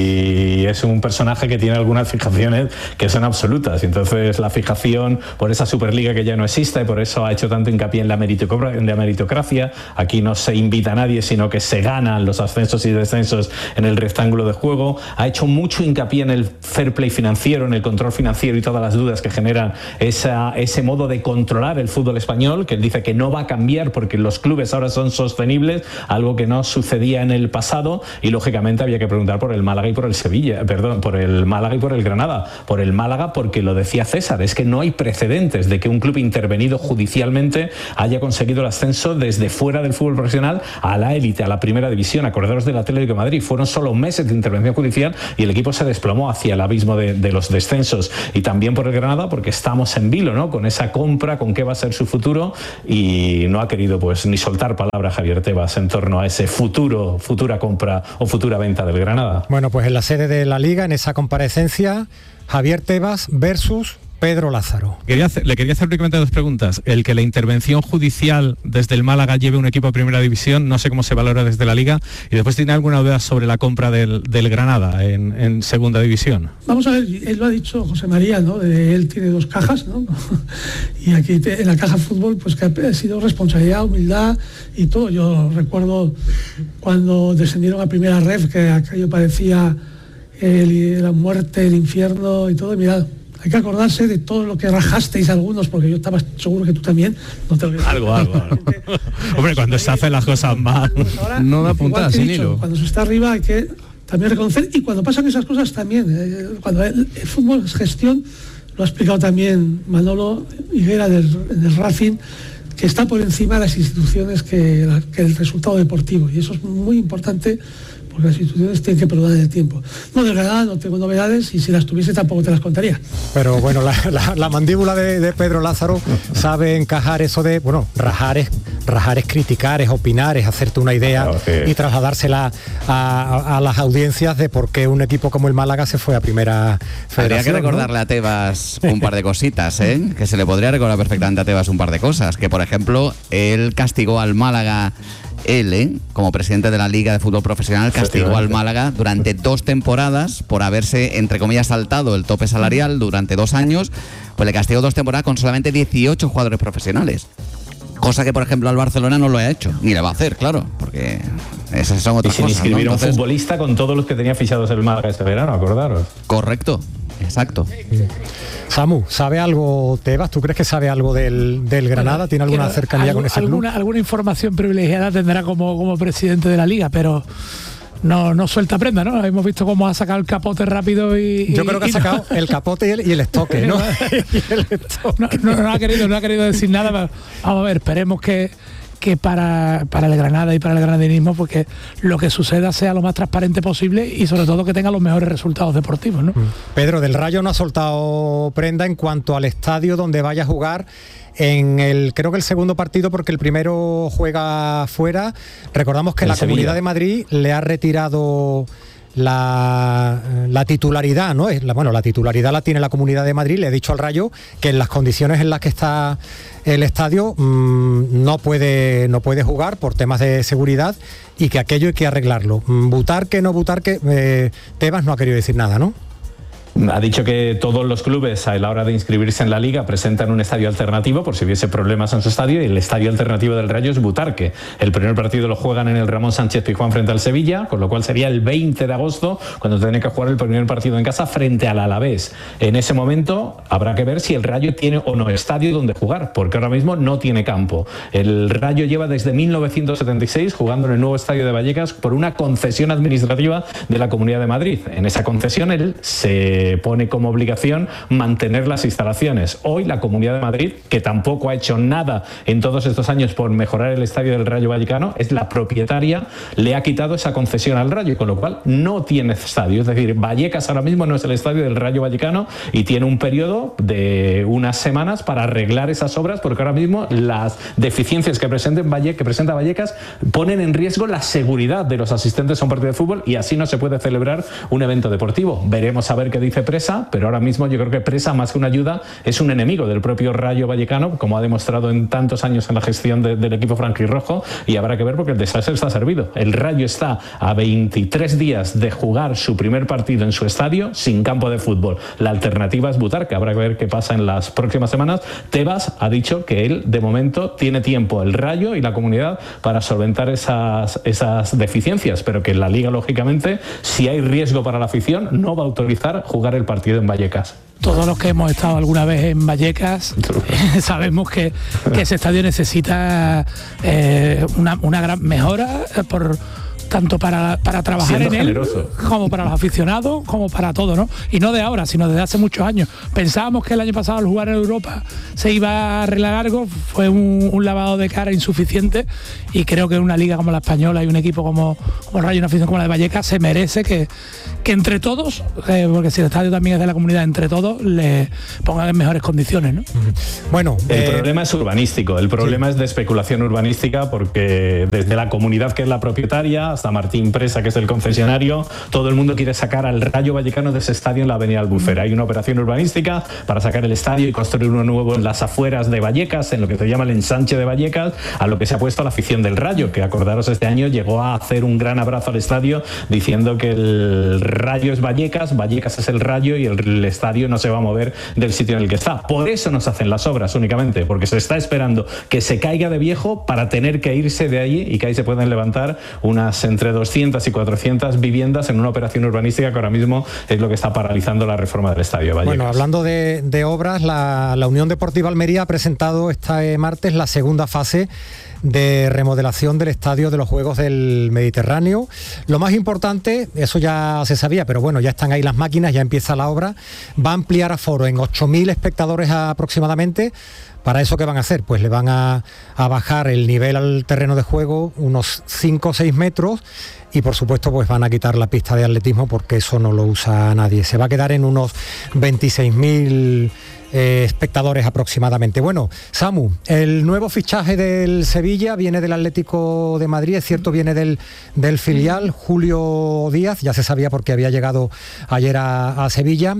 y es un personaje que tiene algunas fijaciones que son absolutas. Y entonces la fijación por esa Superliga que ya no existe, por eso ha hecho tanto hincapié en la meritocracia. Aquí no se invita a nadie, sino que se ganan los ascensos y descensos en el rectángulo de juego. Ha hecho mucho hincapié en el fair play financiero, en el control financiero y todas las dudas que generan ese modo de controlar el fútbol español, que él dice que no va a cambiar porque los clubes ahora son sostenibles, algo que no sucedía en el pasado. Y lógicamente había que preguntar por el Málaga y por el Sevilla, por el Málaga y por el Granada. Por el Málaga porque lo decía César, es que no hay precedentes de que un club intervenido judicialmente haya conseguido el ascenso desde fuera del fútbol profesional a la élite, a la primera división. Acordaros del Atlético de Madrid, fueron solo meses de intervención judicial y el equipo se desplomó hacia el abismo de los descensos. Y también por el Granada porque estamos en vilo, ¿no? Con esa compra, con qué va a ser su futuro, y no ha querido pues ni soltar palabra Javier Tebas en torno a ese futura compra o futura venta del Granada. Bueno, pues en la sede de la Liga, en esa comparecencia, Javier Tebas versus Pedro Lázaro. Le quería hacer únicamente 2 preguntas. El que la intervención judicial desde el Málaga lleve un equipo a primera división, no sé cómo se valora desde la Liga, y después tiene alguna duda sobre la compra del Granada en segunda división. Vamos a ver, él lo ha dicho José María, ¿no? Él tiene 2 cajas, ¿no? Y aquí en la caja fútbol, pues que ha sido responsabilidad, humildad y todo. Yo recuerdo cuando descendieron a primera ref, que aquello parecía la muerte, el infierno y todo, y mirad. Hay que acordarse de todo lo que rajasteis algunos, porque yo estaba seguro que tú también. No te lo algo. Hombre, cuando se hacen las cosas mal, pues ahora, no da puntada sin hilo. Cuando se está arriba hay que también reconocer, y cuando pasan esas cosas también, cuando el fútbol es gestión, lo ha explicado también Manolo Higuera del Racing, que está por encima de las instituciones que el resultado deportivo, y eso es muy importante, porque las instituciones tienen que perdurar en el tiempo. No, de verdad, no tengo novedades, y si las tuviese tampoco te las contaría. Pero bueno, la mandíbula de Pedro Lázaro sabe encajar eso de, bueno, rajar es criticar, es opinar, es hacerte una idea, claro, sí, y trasladársela a las audiencias de por qué un equipo como el Málaga se fue a primera federación. Habría que recordarle, ¿no?, a Tebas un par de cositas, ¿eh? Que se le podría recordar perfectamente a Tebas un par de cosas. Que, por ejemplo, él castigó al Málaga. Él, como presidente de la Liga de Fútbol Profesional, castigó al Málaga durante 2 temporadas por haberse, entre comillas, saltado el tope salarial durante 2 años. Pues le castigó 2 temporadas con solamente 18 jugadores profesionales. Cosa que, por ejemplo, al Barcelona no lo ha hecho, ni le va a hacer, claro, porque esas son otras cosas. Y sin inscribir a un futbolista con todos los que tenía fichados el Málaga este verano, acordaros. Correcto. Exacto. Samu, ¿sabe algo Tebas? ¿Tú crees que sabe algo del Granada? ¿Tiene alguna cercanía con ese club? Alguna información privilegiada tendrá como presidente de la Liga, pero no suelta prenda, ¿no? Hemos visto cómo ha sacado el capote rápido y... Yo creo que ha sacado el capote y el estoque, ¿no? No ha querido decir nada, pero vamos a ver, esperemos que para el Granada y para el granadinismo, porque lo que suceda sea lo más transparente posible y sobre todo que tenga los mejores resultados deportivos, ¿no? Pedro, del Rayo no ha soltado prenda en cuanto al estadio donde vaya a jugar creo que el segundo partido, porque el primero juega fuera. Recordamos que la Comunidad de Madrid le ha retirado la titularidad, ¿no? La titularidad la tiene la Comunidad de Madrid. Le he dicho al Rayo que en las condiciones en las que está el estadio no puede jugar por temas de seguridad, y que aquello hay que arreglarlo. Butarque, no Butarque, Tebas no ha querido decir nada, ¿no? Ha dicho que todos los clubes a la hora de inscribirse en la Liga presentan un estadio alternativo por si hubiese problemas en su estadio, y el estadio alternativo del Rayo es Butarque. El primer partido lo juegan en el Ramón Sánchez Pizjuán frente al Sevilla, con lo cual sería el 20 de agosto cuando tiene que jugar el primer partido en casa frente al Alavés. En ese momento habrá que ver si el Rayo tiene o no estadio donde jugar, porque ahora mismo no tiene campo. El Rayo lleva desde 1976 jugando en el nuevo estadio de Vallecas por una concesión administrativa de la Comunidad de Madrid. En esa concesión él se se pone como obligación mantener las instalaciones. Hoy la Comunidad de Madrid, que tampoco ha hecho nada en todos estos años por mejorar el estadio del Rayo Vallecano, es la propietaria, le ha quitado esa concesión al Rayo, con lo cual no tiene estadio. Es decir, Vallecas ahora mismo no es el estadio del Rayo Vallecano y tiene un periodo de unas semanas para arreglar esas obras, porque ahora mismo las deficiencias que presenta Vallecas ponen en riesgo la seguridad de los asistentes a un partido de fútbol, y así no se puede celebrar un evento deportivo. Veremos a ver qué dice Presa, pero ahora mismo yo creo que Presa, más que una ayuda, es un enemigo del propio Rayo Vallecano, como ha demostrado en tantos años en la gestión del equipo franquirrojo, y habrá que ver porque el desastre está servido. El Rayo está a 23 días de jugar su primer partido en su estadio sin campo de fútbol. La alternativa es Butarque, habrá que ver qué pasa en las próximas semanas. Tebas ha dicho que él, de momento, tiene tiempo, el Rayo y la comunidad, para solventar esas deficiencias, pero que la Liga, lógicamente, si hay riesgo para la afición, no va a autorizar jugar el partido en Vallecas. Todos los que hemos estado alguna vez en Vallecas sabemos que ese estadio necesita una gran mejora tanto para trabajar siendo en él, generoso, como para los aficionados, como para todo, ¿no? Y no de ahora, sino desde hace muchos años. Pensábamos que el año pasado al jugar en Europa se iba a arreglar algo, fue un lavado de cara insuficiente, y creo que una liga como la española y un equipo como el Rayo, una afición como la de Vallecas, se merece que entre todos, porque si el estadio también es de la comunidad, entre todos le pongan en mejores condiciones, ¿no? Bueno, el problema es urbanístico, el problema es de especulación urbanística, porque desde la comunidad, que es la propietaria, hasta Martín Presa, que es el concesionario, todo el mundo quiere sacar al Rayo Vallecano de ese estadio en la avenida Albufera. Hay una operación urbanística para sacar el estadio y construir uno nuevo en las afueras de Vallecas, en lo que se llama el ensanche de Vallecas, a lo que se ha puesto la afición del Rayo, que, acordaros, este año llegó a hacer un gran abrazo al estadio diciendo que el Rayo es Vallecas, Vallecas es el Rayo, y el estadio no se va a mover del sitio en el que está. Por eso no se hacen las obras únicamente, porque se está esperando que se caiga de viejo para tener que irse de allí y que ahí se puedan levantar unas entre 200 y 400 viviendas en una operación urbanística que ahora mismo es lo que está paralizando la reforma del estadio de Vallecas. Bueno, hablando de obras, la Unión Deportiva Almería ha presentado este martes la segunda fase de remodelación del estadio de los Juegos del Mediterráneo. Lo más importante, eso ya se sabía, pero bueno, ya están ahí las máquinas, ya empieza la obra. Va a ampliar aforo en 8.000 espectadores aproximadamente. ¿Para eso qué van a hacer? Pues le van a bajar el nivel al terreno de juego unos 5 o 6 metros, y por supuesto pues van a quitar la pista de atletismo, porque eso no lo usa nadie. Se va a quedar en unos 26.000 espectadores aproximadamente. Bueno, Samu, el nuevo fichaje del Sevilla viene del Atlético de Madrid, es cierto, viene del filial, Julio Díaz, ya se sabía porque había llegado ayer a Sevilla.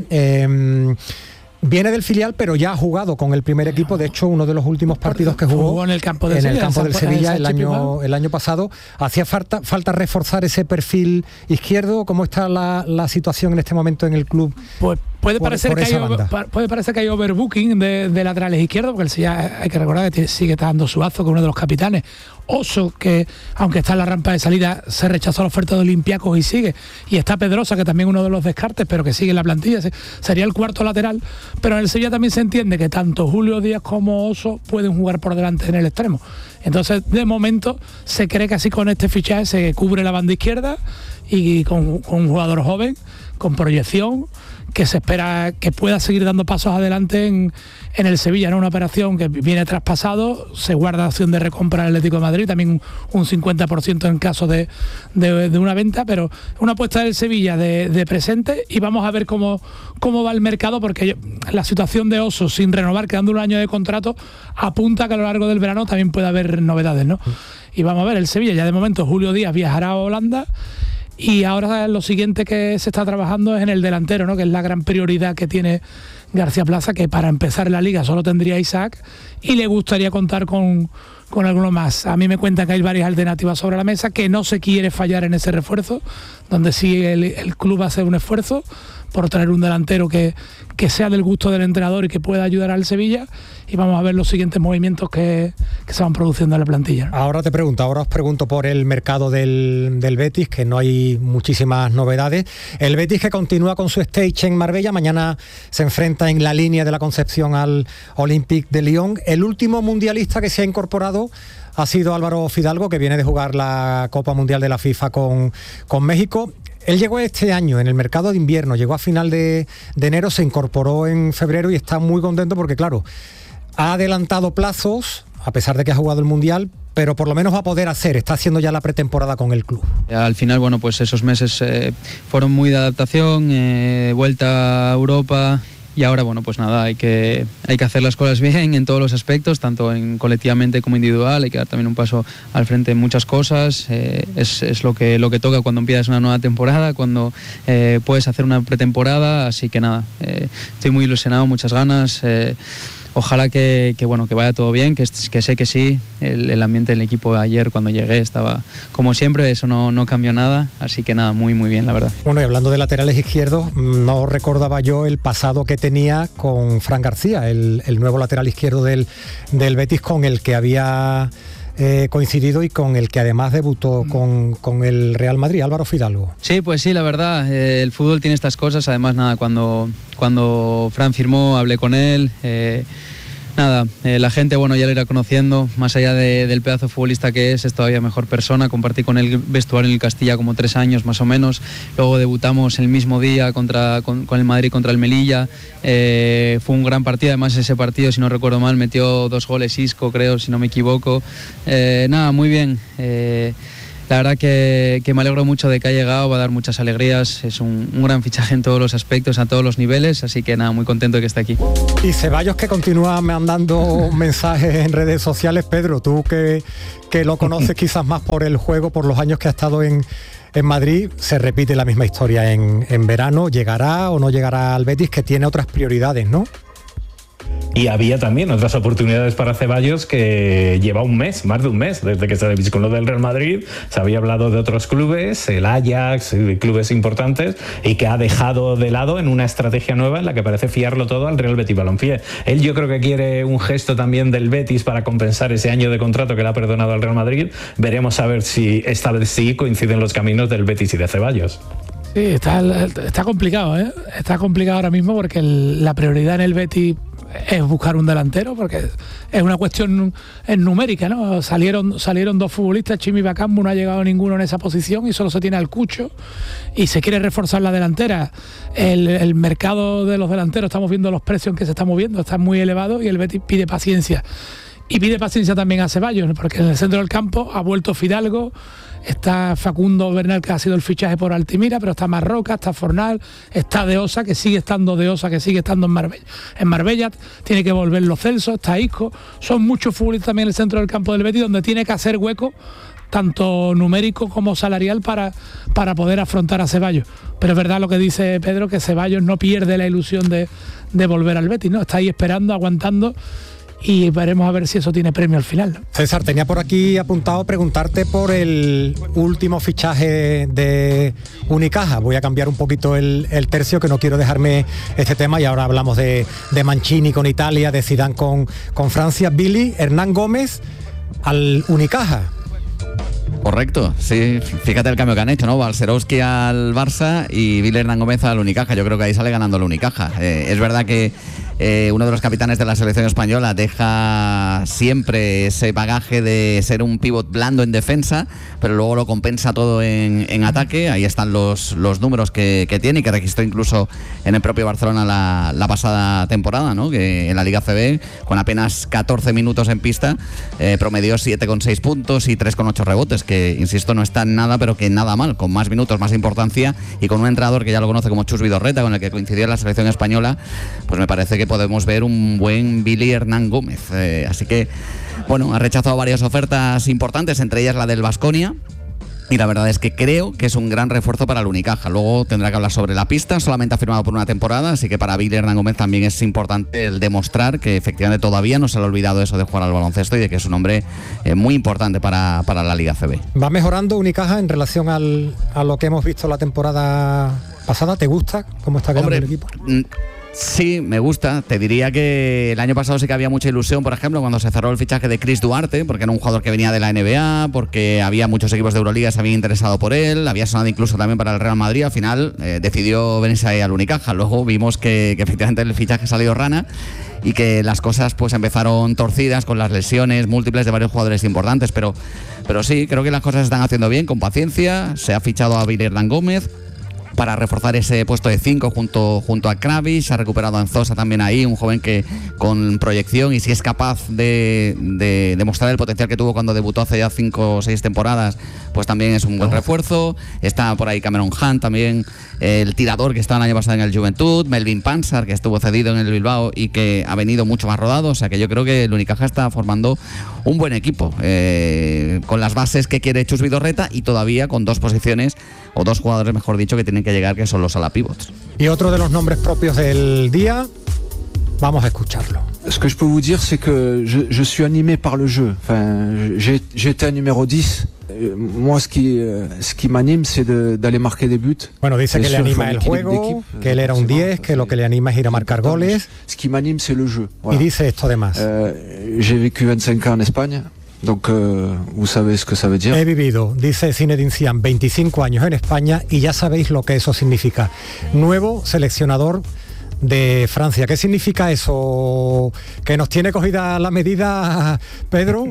Viene del filial, pero ya ha jugado con el primer equipo. De hecho, uno de los últimos partidos que jugó en el campo del Sevilla el año pasado. ¿Hacía falta reforzar ese perfil izquierdo? ¿Cómo está la situación en este momento en el club? Pues puede parecer que hay overbooking de laterales izquierdos, porque el Sevilla, hay que recordar que sigue dando Suazo, que es uno de los capitanes. Oso, que aunque está en la rampa de salida, se rechazó la oferta de Olympiacos y sigue. Y está Pedrosa, que también es uno de los descartes, pero que sigue en la plantilla. Sería el cuarto lateral. Pero en el Sevilla también se entiende que tanto Julio Díaz como Oso pueden jugar por delante en el extremo. Entonces, de momento, se cree que así con este fichaje se cubre la banda izquierda, y con un jugador joven, con proyección, que se espera que pueda seguir dando pasos adelante en el Sevilla, ¿no? Una operación que viene traspasado, se guarda opción de recompra al Atlético de Madrid, también un 50% en caso de una venta, pero una apuesta del Sevilla de presente, y vamos a ver cómo va el mercado, porque la situación de Oso sin renovar, quedando un año de contrato, apunta que a lo largo del verano también puede haber novedades, ¿no? Y vamos a ver, el Sevilla ya de momento, Julio Díaz viajará a Holanda. Y ahora lo siguiente que se está trabajando es en el delantero, ¿no? Que es la gran prioridad que tiene García Plaza, que para empezar la liga solo tendría Isaac, y le gustaría contar con alguno más. A mí me cuentan que hay varias alternativas sobre la mesa, que no se quiere fallar en ese refuerzo, donde sí el club hace un esfuerzo por traer un delantero que sea del gusto del entrenador y que pueda ayudar al Sevilla, y vamos a ver los siguientes movimientos que se van produciendo en la plantilla. Ahora os pregunto por el mercado del Betis, que no hay muchísimas novedades. El Betis, que continúa con su stage en Marbella, mañana se enfrenta en la línea de la Concepción al Olympique de Lyon. El último mundialista que se ha incorporado ha sido Álvaro Fidalgo, que viene de jugar la Copa Mundial de la FIFA con México. Él llegó este año en el mercado de invierno, llegó a final de enero, se incorporó en febrero y está muy contento porque, claro, ha adelantado plazos, a pesar de que ha jugado el Mundial, pero por lo menos va a poder está haciendo ya la pretemporada con el club. Al final, bueno, pues esos meses fueron muy de adaptación, vuelta a Europa. Y ahora, bueno, pues nada, hay que hacer las cosas bien en todos los aspectos, tanto colectivamente como individual, hay que dar también un paso al frente en muchas cosas, es lo que toca cuando empiezas una nueva temporada, cuando puedes hacer una pretemporada, así que nada, estoy muy ilusionado, muchas ganas. Ojalá que vaya todo bien, que sé que sí, el ambiente del equipo ayer cuando llegué estaba como siempre, eso no cambió nada, así que nada, muy muy bien la verdad. Bueno, y hablando de laterales izquierdos, no recordaba yo el pasado que tenía con Fran García, el nuevo lateral izquierdo del Betis, con el que había coincidido y con el que además debutó con el Real Madrid, Álvaro Fidalgo. Sí, pues sí, la verdad, el fútbol tiene estas cosas, además nada, cuando Fran firmó hablé con él, la gente, bueno, ya lo irá conociendo, más allá del pedazo futbolista que es todavía mejor persona. Compartí con él vestuario en el Castilla como 3 años más o menos, luego debutamos el mismo día con el Madrid contra el Melilla, fue un gran partido, además ese partido, si no recuerdo mal, metió 2 goles Isco, creo, si no me equivoco, muy bien. La verdad que me alegro mucho de que ha llegado, va a dar muchas alegrías, es un gran fichaje en todos los aspectos, a todos los niveles, así que nada, muy contento de que esté aquí. Y Ceballos, que continúa mandando mensajes en redes sociales. Pedro, tú que lo conoces quizás más por el juego, por los años que ha estado en Madrid, se repite la misma historia en verano, ¿llegará o no llegará al Betis, que tiene otras prioridades, no? Y había también otras oportunidades para Ceballos, que lleva más de un mes, desde que se con lo del Real Madrid. Se había hablado de otros clubes, el Ajax, de clubes importantes, y que ha dejado de lado en una estrategia nueva en la que parece fiarlo todo al Real Betis Balompié. Él, yo creo que quiere un gesto también del Betis para compensar ese año de contrato que le ha perdonado al Real Madrid. Veremos a ver si esta vez sí coinciden los caminos del Betis y de Ceballos. Sí, está complicado, ¿eh? Está complicado ahora mismo porque la prioridad en el Betis es buscar un delantero, porque es una cuestión numérica, ¿no? Salieron 2 futbolistas, Chimi y Bakambu, no ha llegado ninguno en esa posición y solo se tiene al Cucho, y se quiere reforzar la delantera. El mercado de los delanteros, estamos viendo los precios en que se está moviendo, están muy elevados, y el Betis pide paciencia. Y pide paciencia también a Ceballos, porque en el centro del campo ha vuelto Fidalgo, está Facundo Bernal, que ha sido el fichaje por Altimira, pero está Marroca, está Fornal, está De Osa, que sigue estando en Marbella. En Marbella tiene que volver Lo Celso, está Isco. Son muchos futbolistas también en el centro del campo del Betis, donde tiene que hacer hueco, tanto numérico como salarial, para poder afrontar a Ceballos. Pero es verdad lo que dice Pedro, que Ceballos no pierde la ilusión de volver al Betis, ¿no? Está ahí esperando, aguantando, y veremos a ver si eso tiene premio al final, ¿no? César, tenía por aquí apuntado preguntarte por el último fichaje de Unicaja. Voy a cambiar un poquito el tercio, que no quiero dejarme este tema, y ahora hablamos de Mancini con Italia, de Zidane con Francia. Billy, Hernán Gómez al Unicaja. Correcto, sí, fíjate el cambio que han hecho, ¿no? Balcerowski al Barça y Billy Hernán Gómez al Unicaja. Yo creo que ahí sale ganando el Unicaja. Es verdad que uno de los capitanes de la selección española deja siempre ese bagaje de ser un pívot blando en defensa, pero luego lo compensa todo en ataque. Ahí están los números que tiene y que registró incluso en el propio Barcelona la pasada temporada, ¿no? Que en la Liga CB, con apenas 14 minutos en pista, promedió 7,6 puntos y 3,8 rebotes, que insisto, no está nada, pero que nada mal, con más minutos, más importancia, y con un entrenador que ya lo conoce como Chus Vidorreta, con el que coincidió en la selección española. Pues me parece que podemos ver un buen Billy Hernán Gómez. Así que, bueno, ha rechazado varias ofertas importantes, entre ellas la del Baskonia, y la verdad es que creo que es un gran refuerzo para el Unicaja. Luego tendrá que hablar sobre la pista, solamente ha firmado por una temporada, así que para Billy Hernán Gómez también es importante el demostrar que efectivamente todavía no se le ha olvidado eso de jugar al baloncesto, y de que es un hombre muy importante para la Liga CB. ¿Va mejorando Unicaja en relación a lo que hemos visto la temporada pasada? ¿Te gusta cómo está quedando el equipo? Sí, me gusta. Te diría que el año pasado sí que había mucha ilusión, por ejemplo, cuando se cerró el fichaje de Chris Duarte, porque era un jugador que venía de la NBA, porque había muchos equipos de Euroliga que se habían interesado por él, había sonado incluso también para el Real Madrid. Al final decidió venirse ahí al Unicaja. Luego vimos que efectivamente el fichaje salió rana, y que las cosas pues empezaron torcidas con las lesiones múltiples de varios jugadores importantes, pero sí, creo que las cosas se están haciendo bien, con paciencia. Se ha fichado a Billy Hernán Gómez, para reforzar ese puesto de 5 junto a Kravic. Ha recuperado a Anzosa también ahí, un joven que con proyección, y si es capaz de demostrar el potencial que tuvo cuando debutó hace ya 5 o 6 temporadas, pues también es un buen refuerzo. Está por ahí Cameron Hunt también, el tirador que estaba el año pasado en el Juventud, Melvin Pansar, que estuvo cedido en el Bilbao y que ha venido mucho más rodado. O sea que yo creo que el Unicaja está formando un buen equipo, con las bases que quiere Chus Vidorreta, y todavía con 2 posiciones, o 2 jugadores mejor dicho, que tienen que llegar, que son los ala pivots. Y otro de los nombres propios del día, vamos a escucharlo. Ce que je peux vous dire, c'est que je suis animé par le jeu. Enfin, j'étais numéro 10. Moi, ce qui m'anime, c'est d'aller marquer des buts. Bueno, dice que le anima el juego, que él era un 10, que lo que le anima es ir a marcar goles. Ce qui m'anime, c'est le jeu. Voilà. Y dice esto además. J'ai vécu 25 ans en Espagne. Donc, vous savez ce que ça veut dire. He vivido, dice Zinedine Zidane, 25 años en España, y ya sabéis lo que eso significa. Nuevo seleccionador de Francia. ¿Qué significa eso? ¿Que nos tiene cogida la medida, Pedro?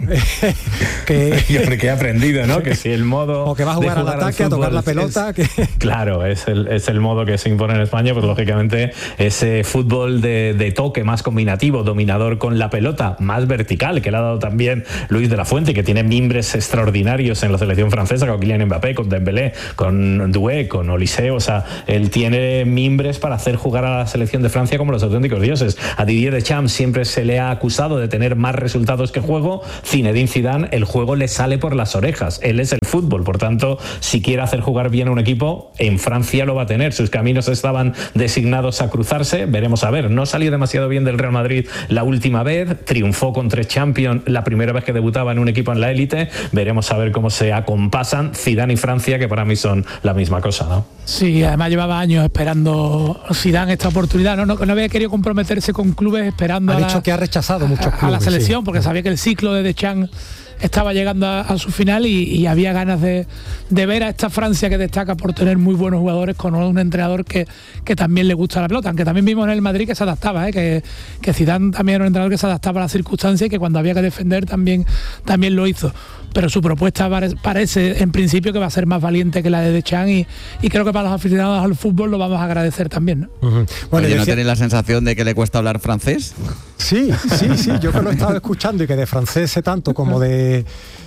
Yo creo que he aprendido, ¿no? Que si el modo... O que va a jugar al ataque, a tocar la pelota. Claro, es el modo que se impone en España, pues lógicamente ese fútbol de toque más combinativo, dominador con la pelota, más vertical, que le ha dado también Luis de la Fuente, que tiene mimbres extraordinarios en la selección francesa, con Kylian Mbappé, con Dembélé, con Doué, con Olise. O sea, él tiene mimbres para hacer jugar a la selección de Francia como los auténticos dioses. A Didier Deschamps siempre se le ha acusado de tener más resultados que juego. Zinedine Zidane, el juego le sale por las orejas. Él es el fútbol, por tanto, si quiere hacer jugar bien a un equipo, en Francia lo va a tener. Sus caminos estaban designados a cruzarse. Veremos a ver. No salió demasiado bien del Real Madrid la última vez. Triunfó con 3 Champions la primera vez que debutaba en un equipo en la élite. Veremos a ver cómo se acompasan Zidane y Francia, que para mí son la misma cosa, ¿no? Sí, además llevaba años esperando Zidane esta oportunidad. No había querido comprometerse con clubes esperando. Ha dicho que ha rechazado muchos clubes. A la selección, sí, porque sabía que el ciclo de Deschamps estaba llegando a su final y había ganas de ver a esta Francia que destaca por tener muy buenos jugadores, con un entrenador que también le gusta la pelota, aunque también vimos en el Madrid que se adaptaba, que Zidane también era un entrenador que se adaptaba a las circunstancias y que cuando había que defender también lo hizo. Pero su propuesta parece en principio que va a ser más valiente que la de Deschamps y creo que para los aficionados al fútbol lo vamos a agradecer también, ¿no? Uh-huh. Bueno, ¿no tenéis la sensación de que le cuesta hablar francés? Sí, yo que lo he estado escuchando y que de francés sé tanto como de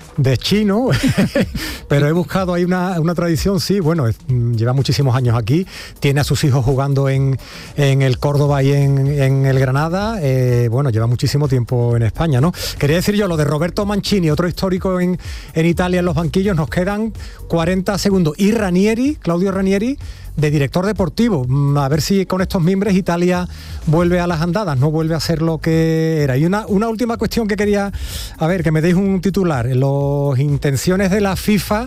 chino, pero he buscado ahí una tradición, sí, bueno, lleva muchísimos años aquí, tiene a sus hijos jugando en el Córdoba y en el Granada, bueno, lleva muchísimo tiempo en España, ¿no? Quería decir yo lo de Roberto Mancini, otro histórico en Italia en los banquillos. Nos quedan 40 segundos. Y Claudio Ranieri, de director deportivo, a ver si con estos mimbres Italia vuelve a las andadas, no vuelve a ser lo que era. Y una última cuestión que quería, a ver, que me deis un titular. Las intenciones de la FIFA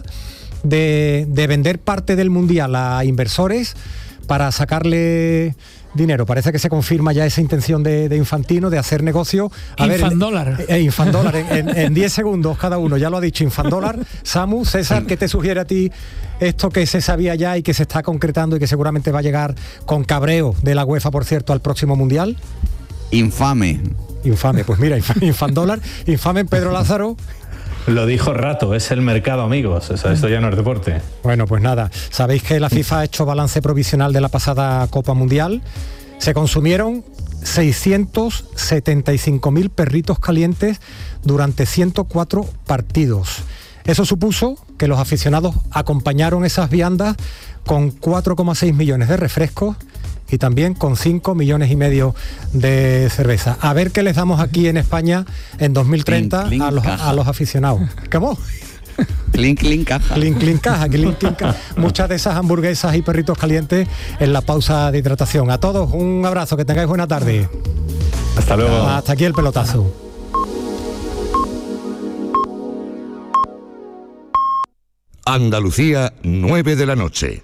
de vender parte del Mundial a inversores para sacarle dinero. Parece que se confirma ya esa intención de Infantino de hacer negocio. Infandólar. Infandólar, en 10 segundos cada uno, ya lo ha dicho, Infandólar. Samu, César, ¿qué te sugiere a ti esto que se sabía ya y que se está concretando y que seguramente va a llegar con cabreo de la UEFA, por cierto, al próximo Mundial? Infame, pues mira, Infandólar, infame Pedro Lázaro. Lo dijo Rato, es el mercado, amigos. O sea, esto ya no es deporte. Bueno, pues nada, sabéis que la FIFA ha hecho balance provisional de la pasada Copa Mundial. Se consumieron 675.000 perritos calientes durante 104 partidos. Eso supuso que los aficionados acompañaron esas viandas con 4,6 millones de refrescos y también con 5,5 millones de cerveza. A ver qué les damos aquí en España en 2030 a los aficionados. ¿Cómo? Clink, clink, caja. Clink, clink, caja. Clink, clink, caja. Muchas de esas hamburguesas y perritos calientes en la pausa de hidratación. A todos un abrazo, que tengáis buena tarde. Hasta luego. Hasta aquí el pelotazo. Andalucía, 9 de la noche.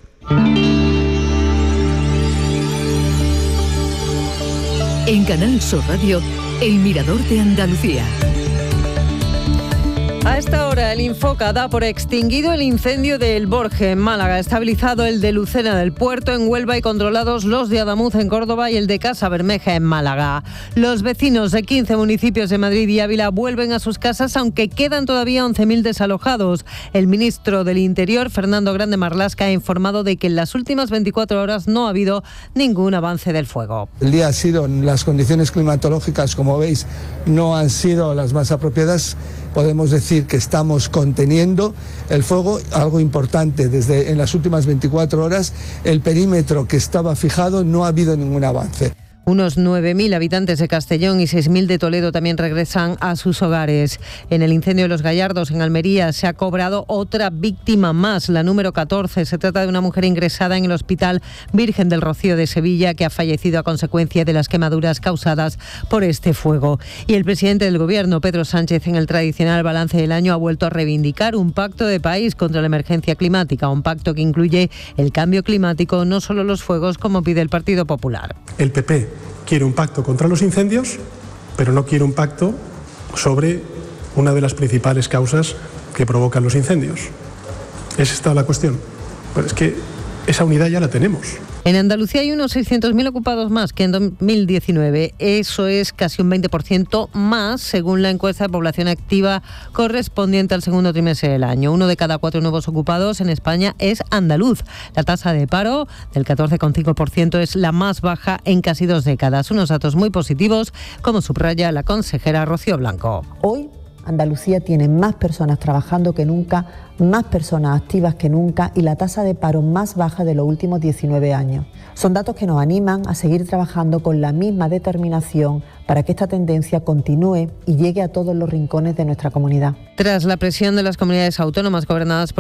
En Canal Sur Radio, El Mirador de Andalucía. A esta hora el Infoca da por extinguido el incendio de El Borje en Málaga, estabilizado el de Lucena del Puerto en Huelva y controlados los de Adamuz en Córdoba y el de Casa Bermeja en Málaga. Los vecinos de 15 municipios de Madrid y Ávila vuelven a sus casas, aunque quedan todavía 11.000 desalojados. El ministro del Interior, Fernando Grande Marlaska, ha informado de que en las últimas 24 horas no ha habido ningún avance del fuego. El día ha sido, las condiciones climatológicas, como veis, no han sido las más apropiadas. Podemos decir que estamos conteniendo el fuego. Algo importante, en las últimas 24 horas, el perímetro que estaba fijado no ha habido ningún avance. Unos 9.000 habitantes de Castellón y 6.000 de Toledo también regresan a sus hogares. En el incendio de Los Gallardos, en Almería, se ha cobrado otra víctima más, la número 14. Se trata de una mujer ingresada en el Hospital Virgen del Rocío de Sevilla, que ha fallecido a consecuencia de las quemaduras causadas por este fuego. Y el presidente del Gobierno, Pedro Sánchez, en el tradicional balance del año, ha vuelto a reivindicar un pacto de país contra la emergencia climática, un pacto que incluye el cambio climático, no solo los fuegos, como pide el Partido Popular. El PP quiere un pacto contra los incendios, pero no quiere un pacto sobre una de las principales causas que provocan los incendios. ¿Es esta la cuestión? Pues es que esa unidad ya la tenemos. En Andalucía hay unos 600.000 ocupados más que en 2019. Eso es casi un 20% más, según la encuesta de población activa correspondiente al segundo trimestre del año. 1 de cada 4 nuevos ocupados en España es andaluz. La tasa de paro del 14,5% es la más baja en casi 2 décadas. Unos datos muy positivos, como subraya la consejera Rocío Blanco. Hoy Andalucía tiene más personas trabajando que nunca, más personas activas que nunca y la tasa de paro más baja de los últimos 19 años. Son datos que nos animan a seguir trabajando con la misma determinación para que esta tendencia continúe y llegue a todos los rincones de nuestra comunidad. Tras la presión de las comunidades autónomas gobernadas por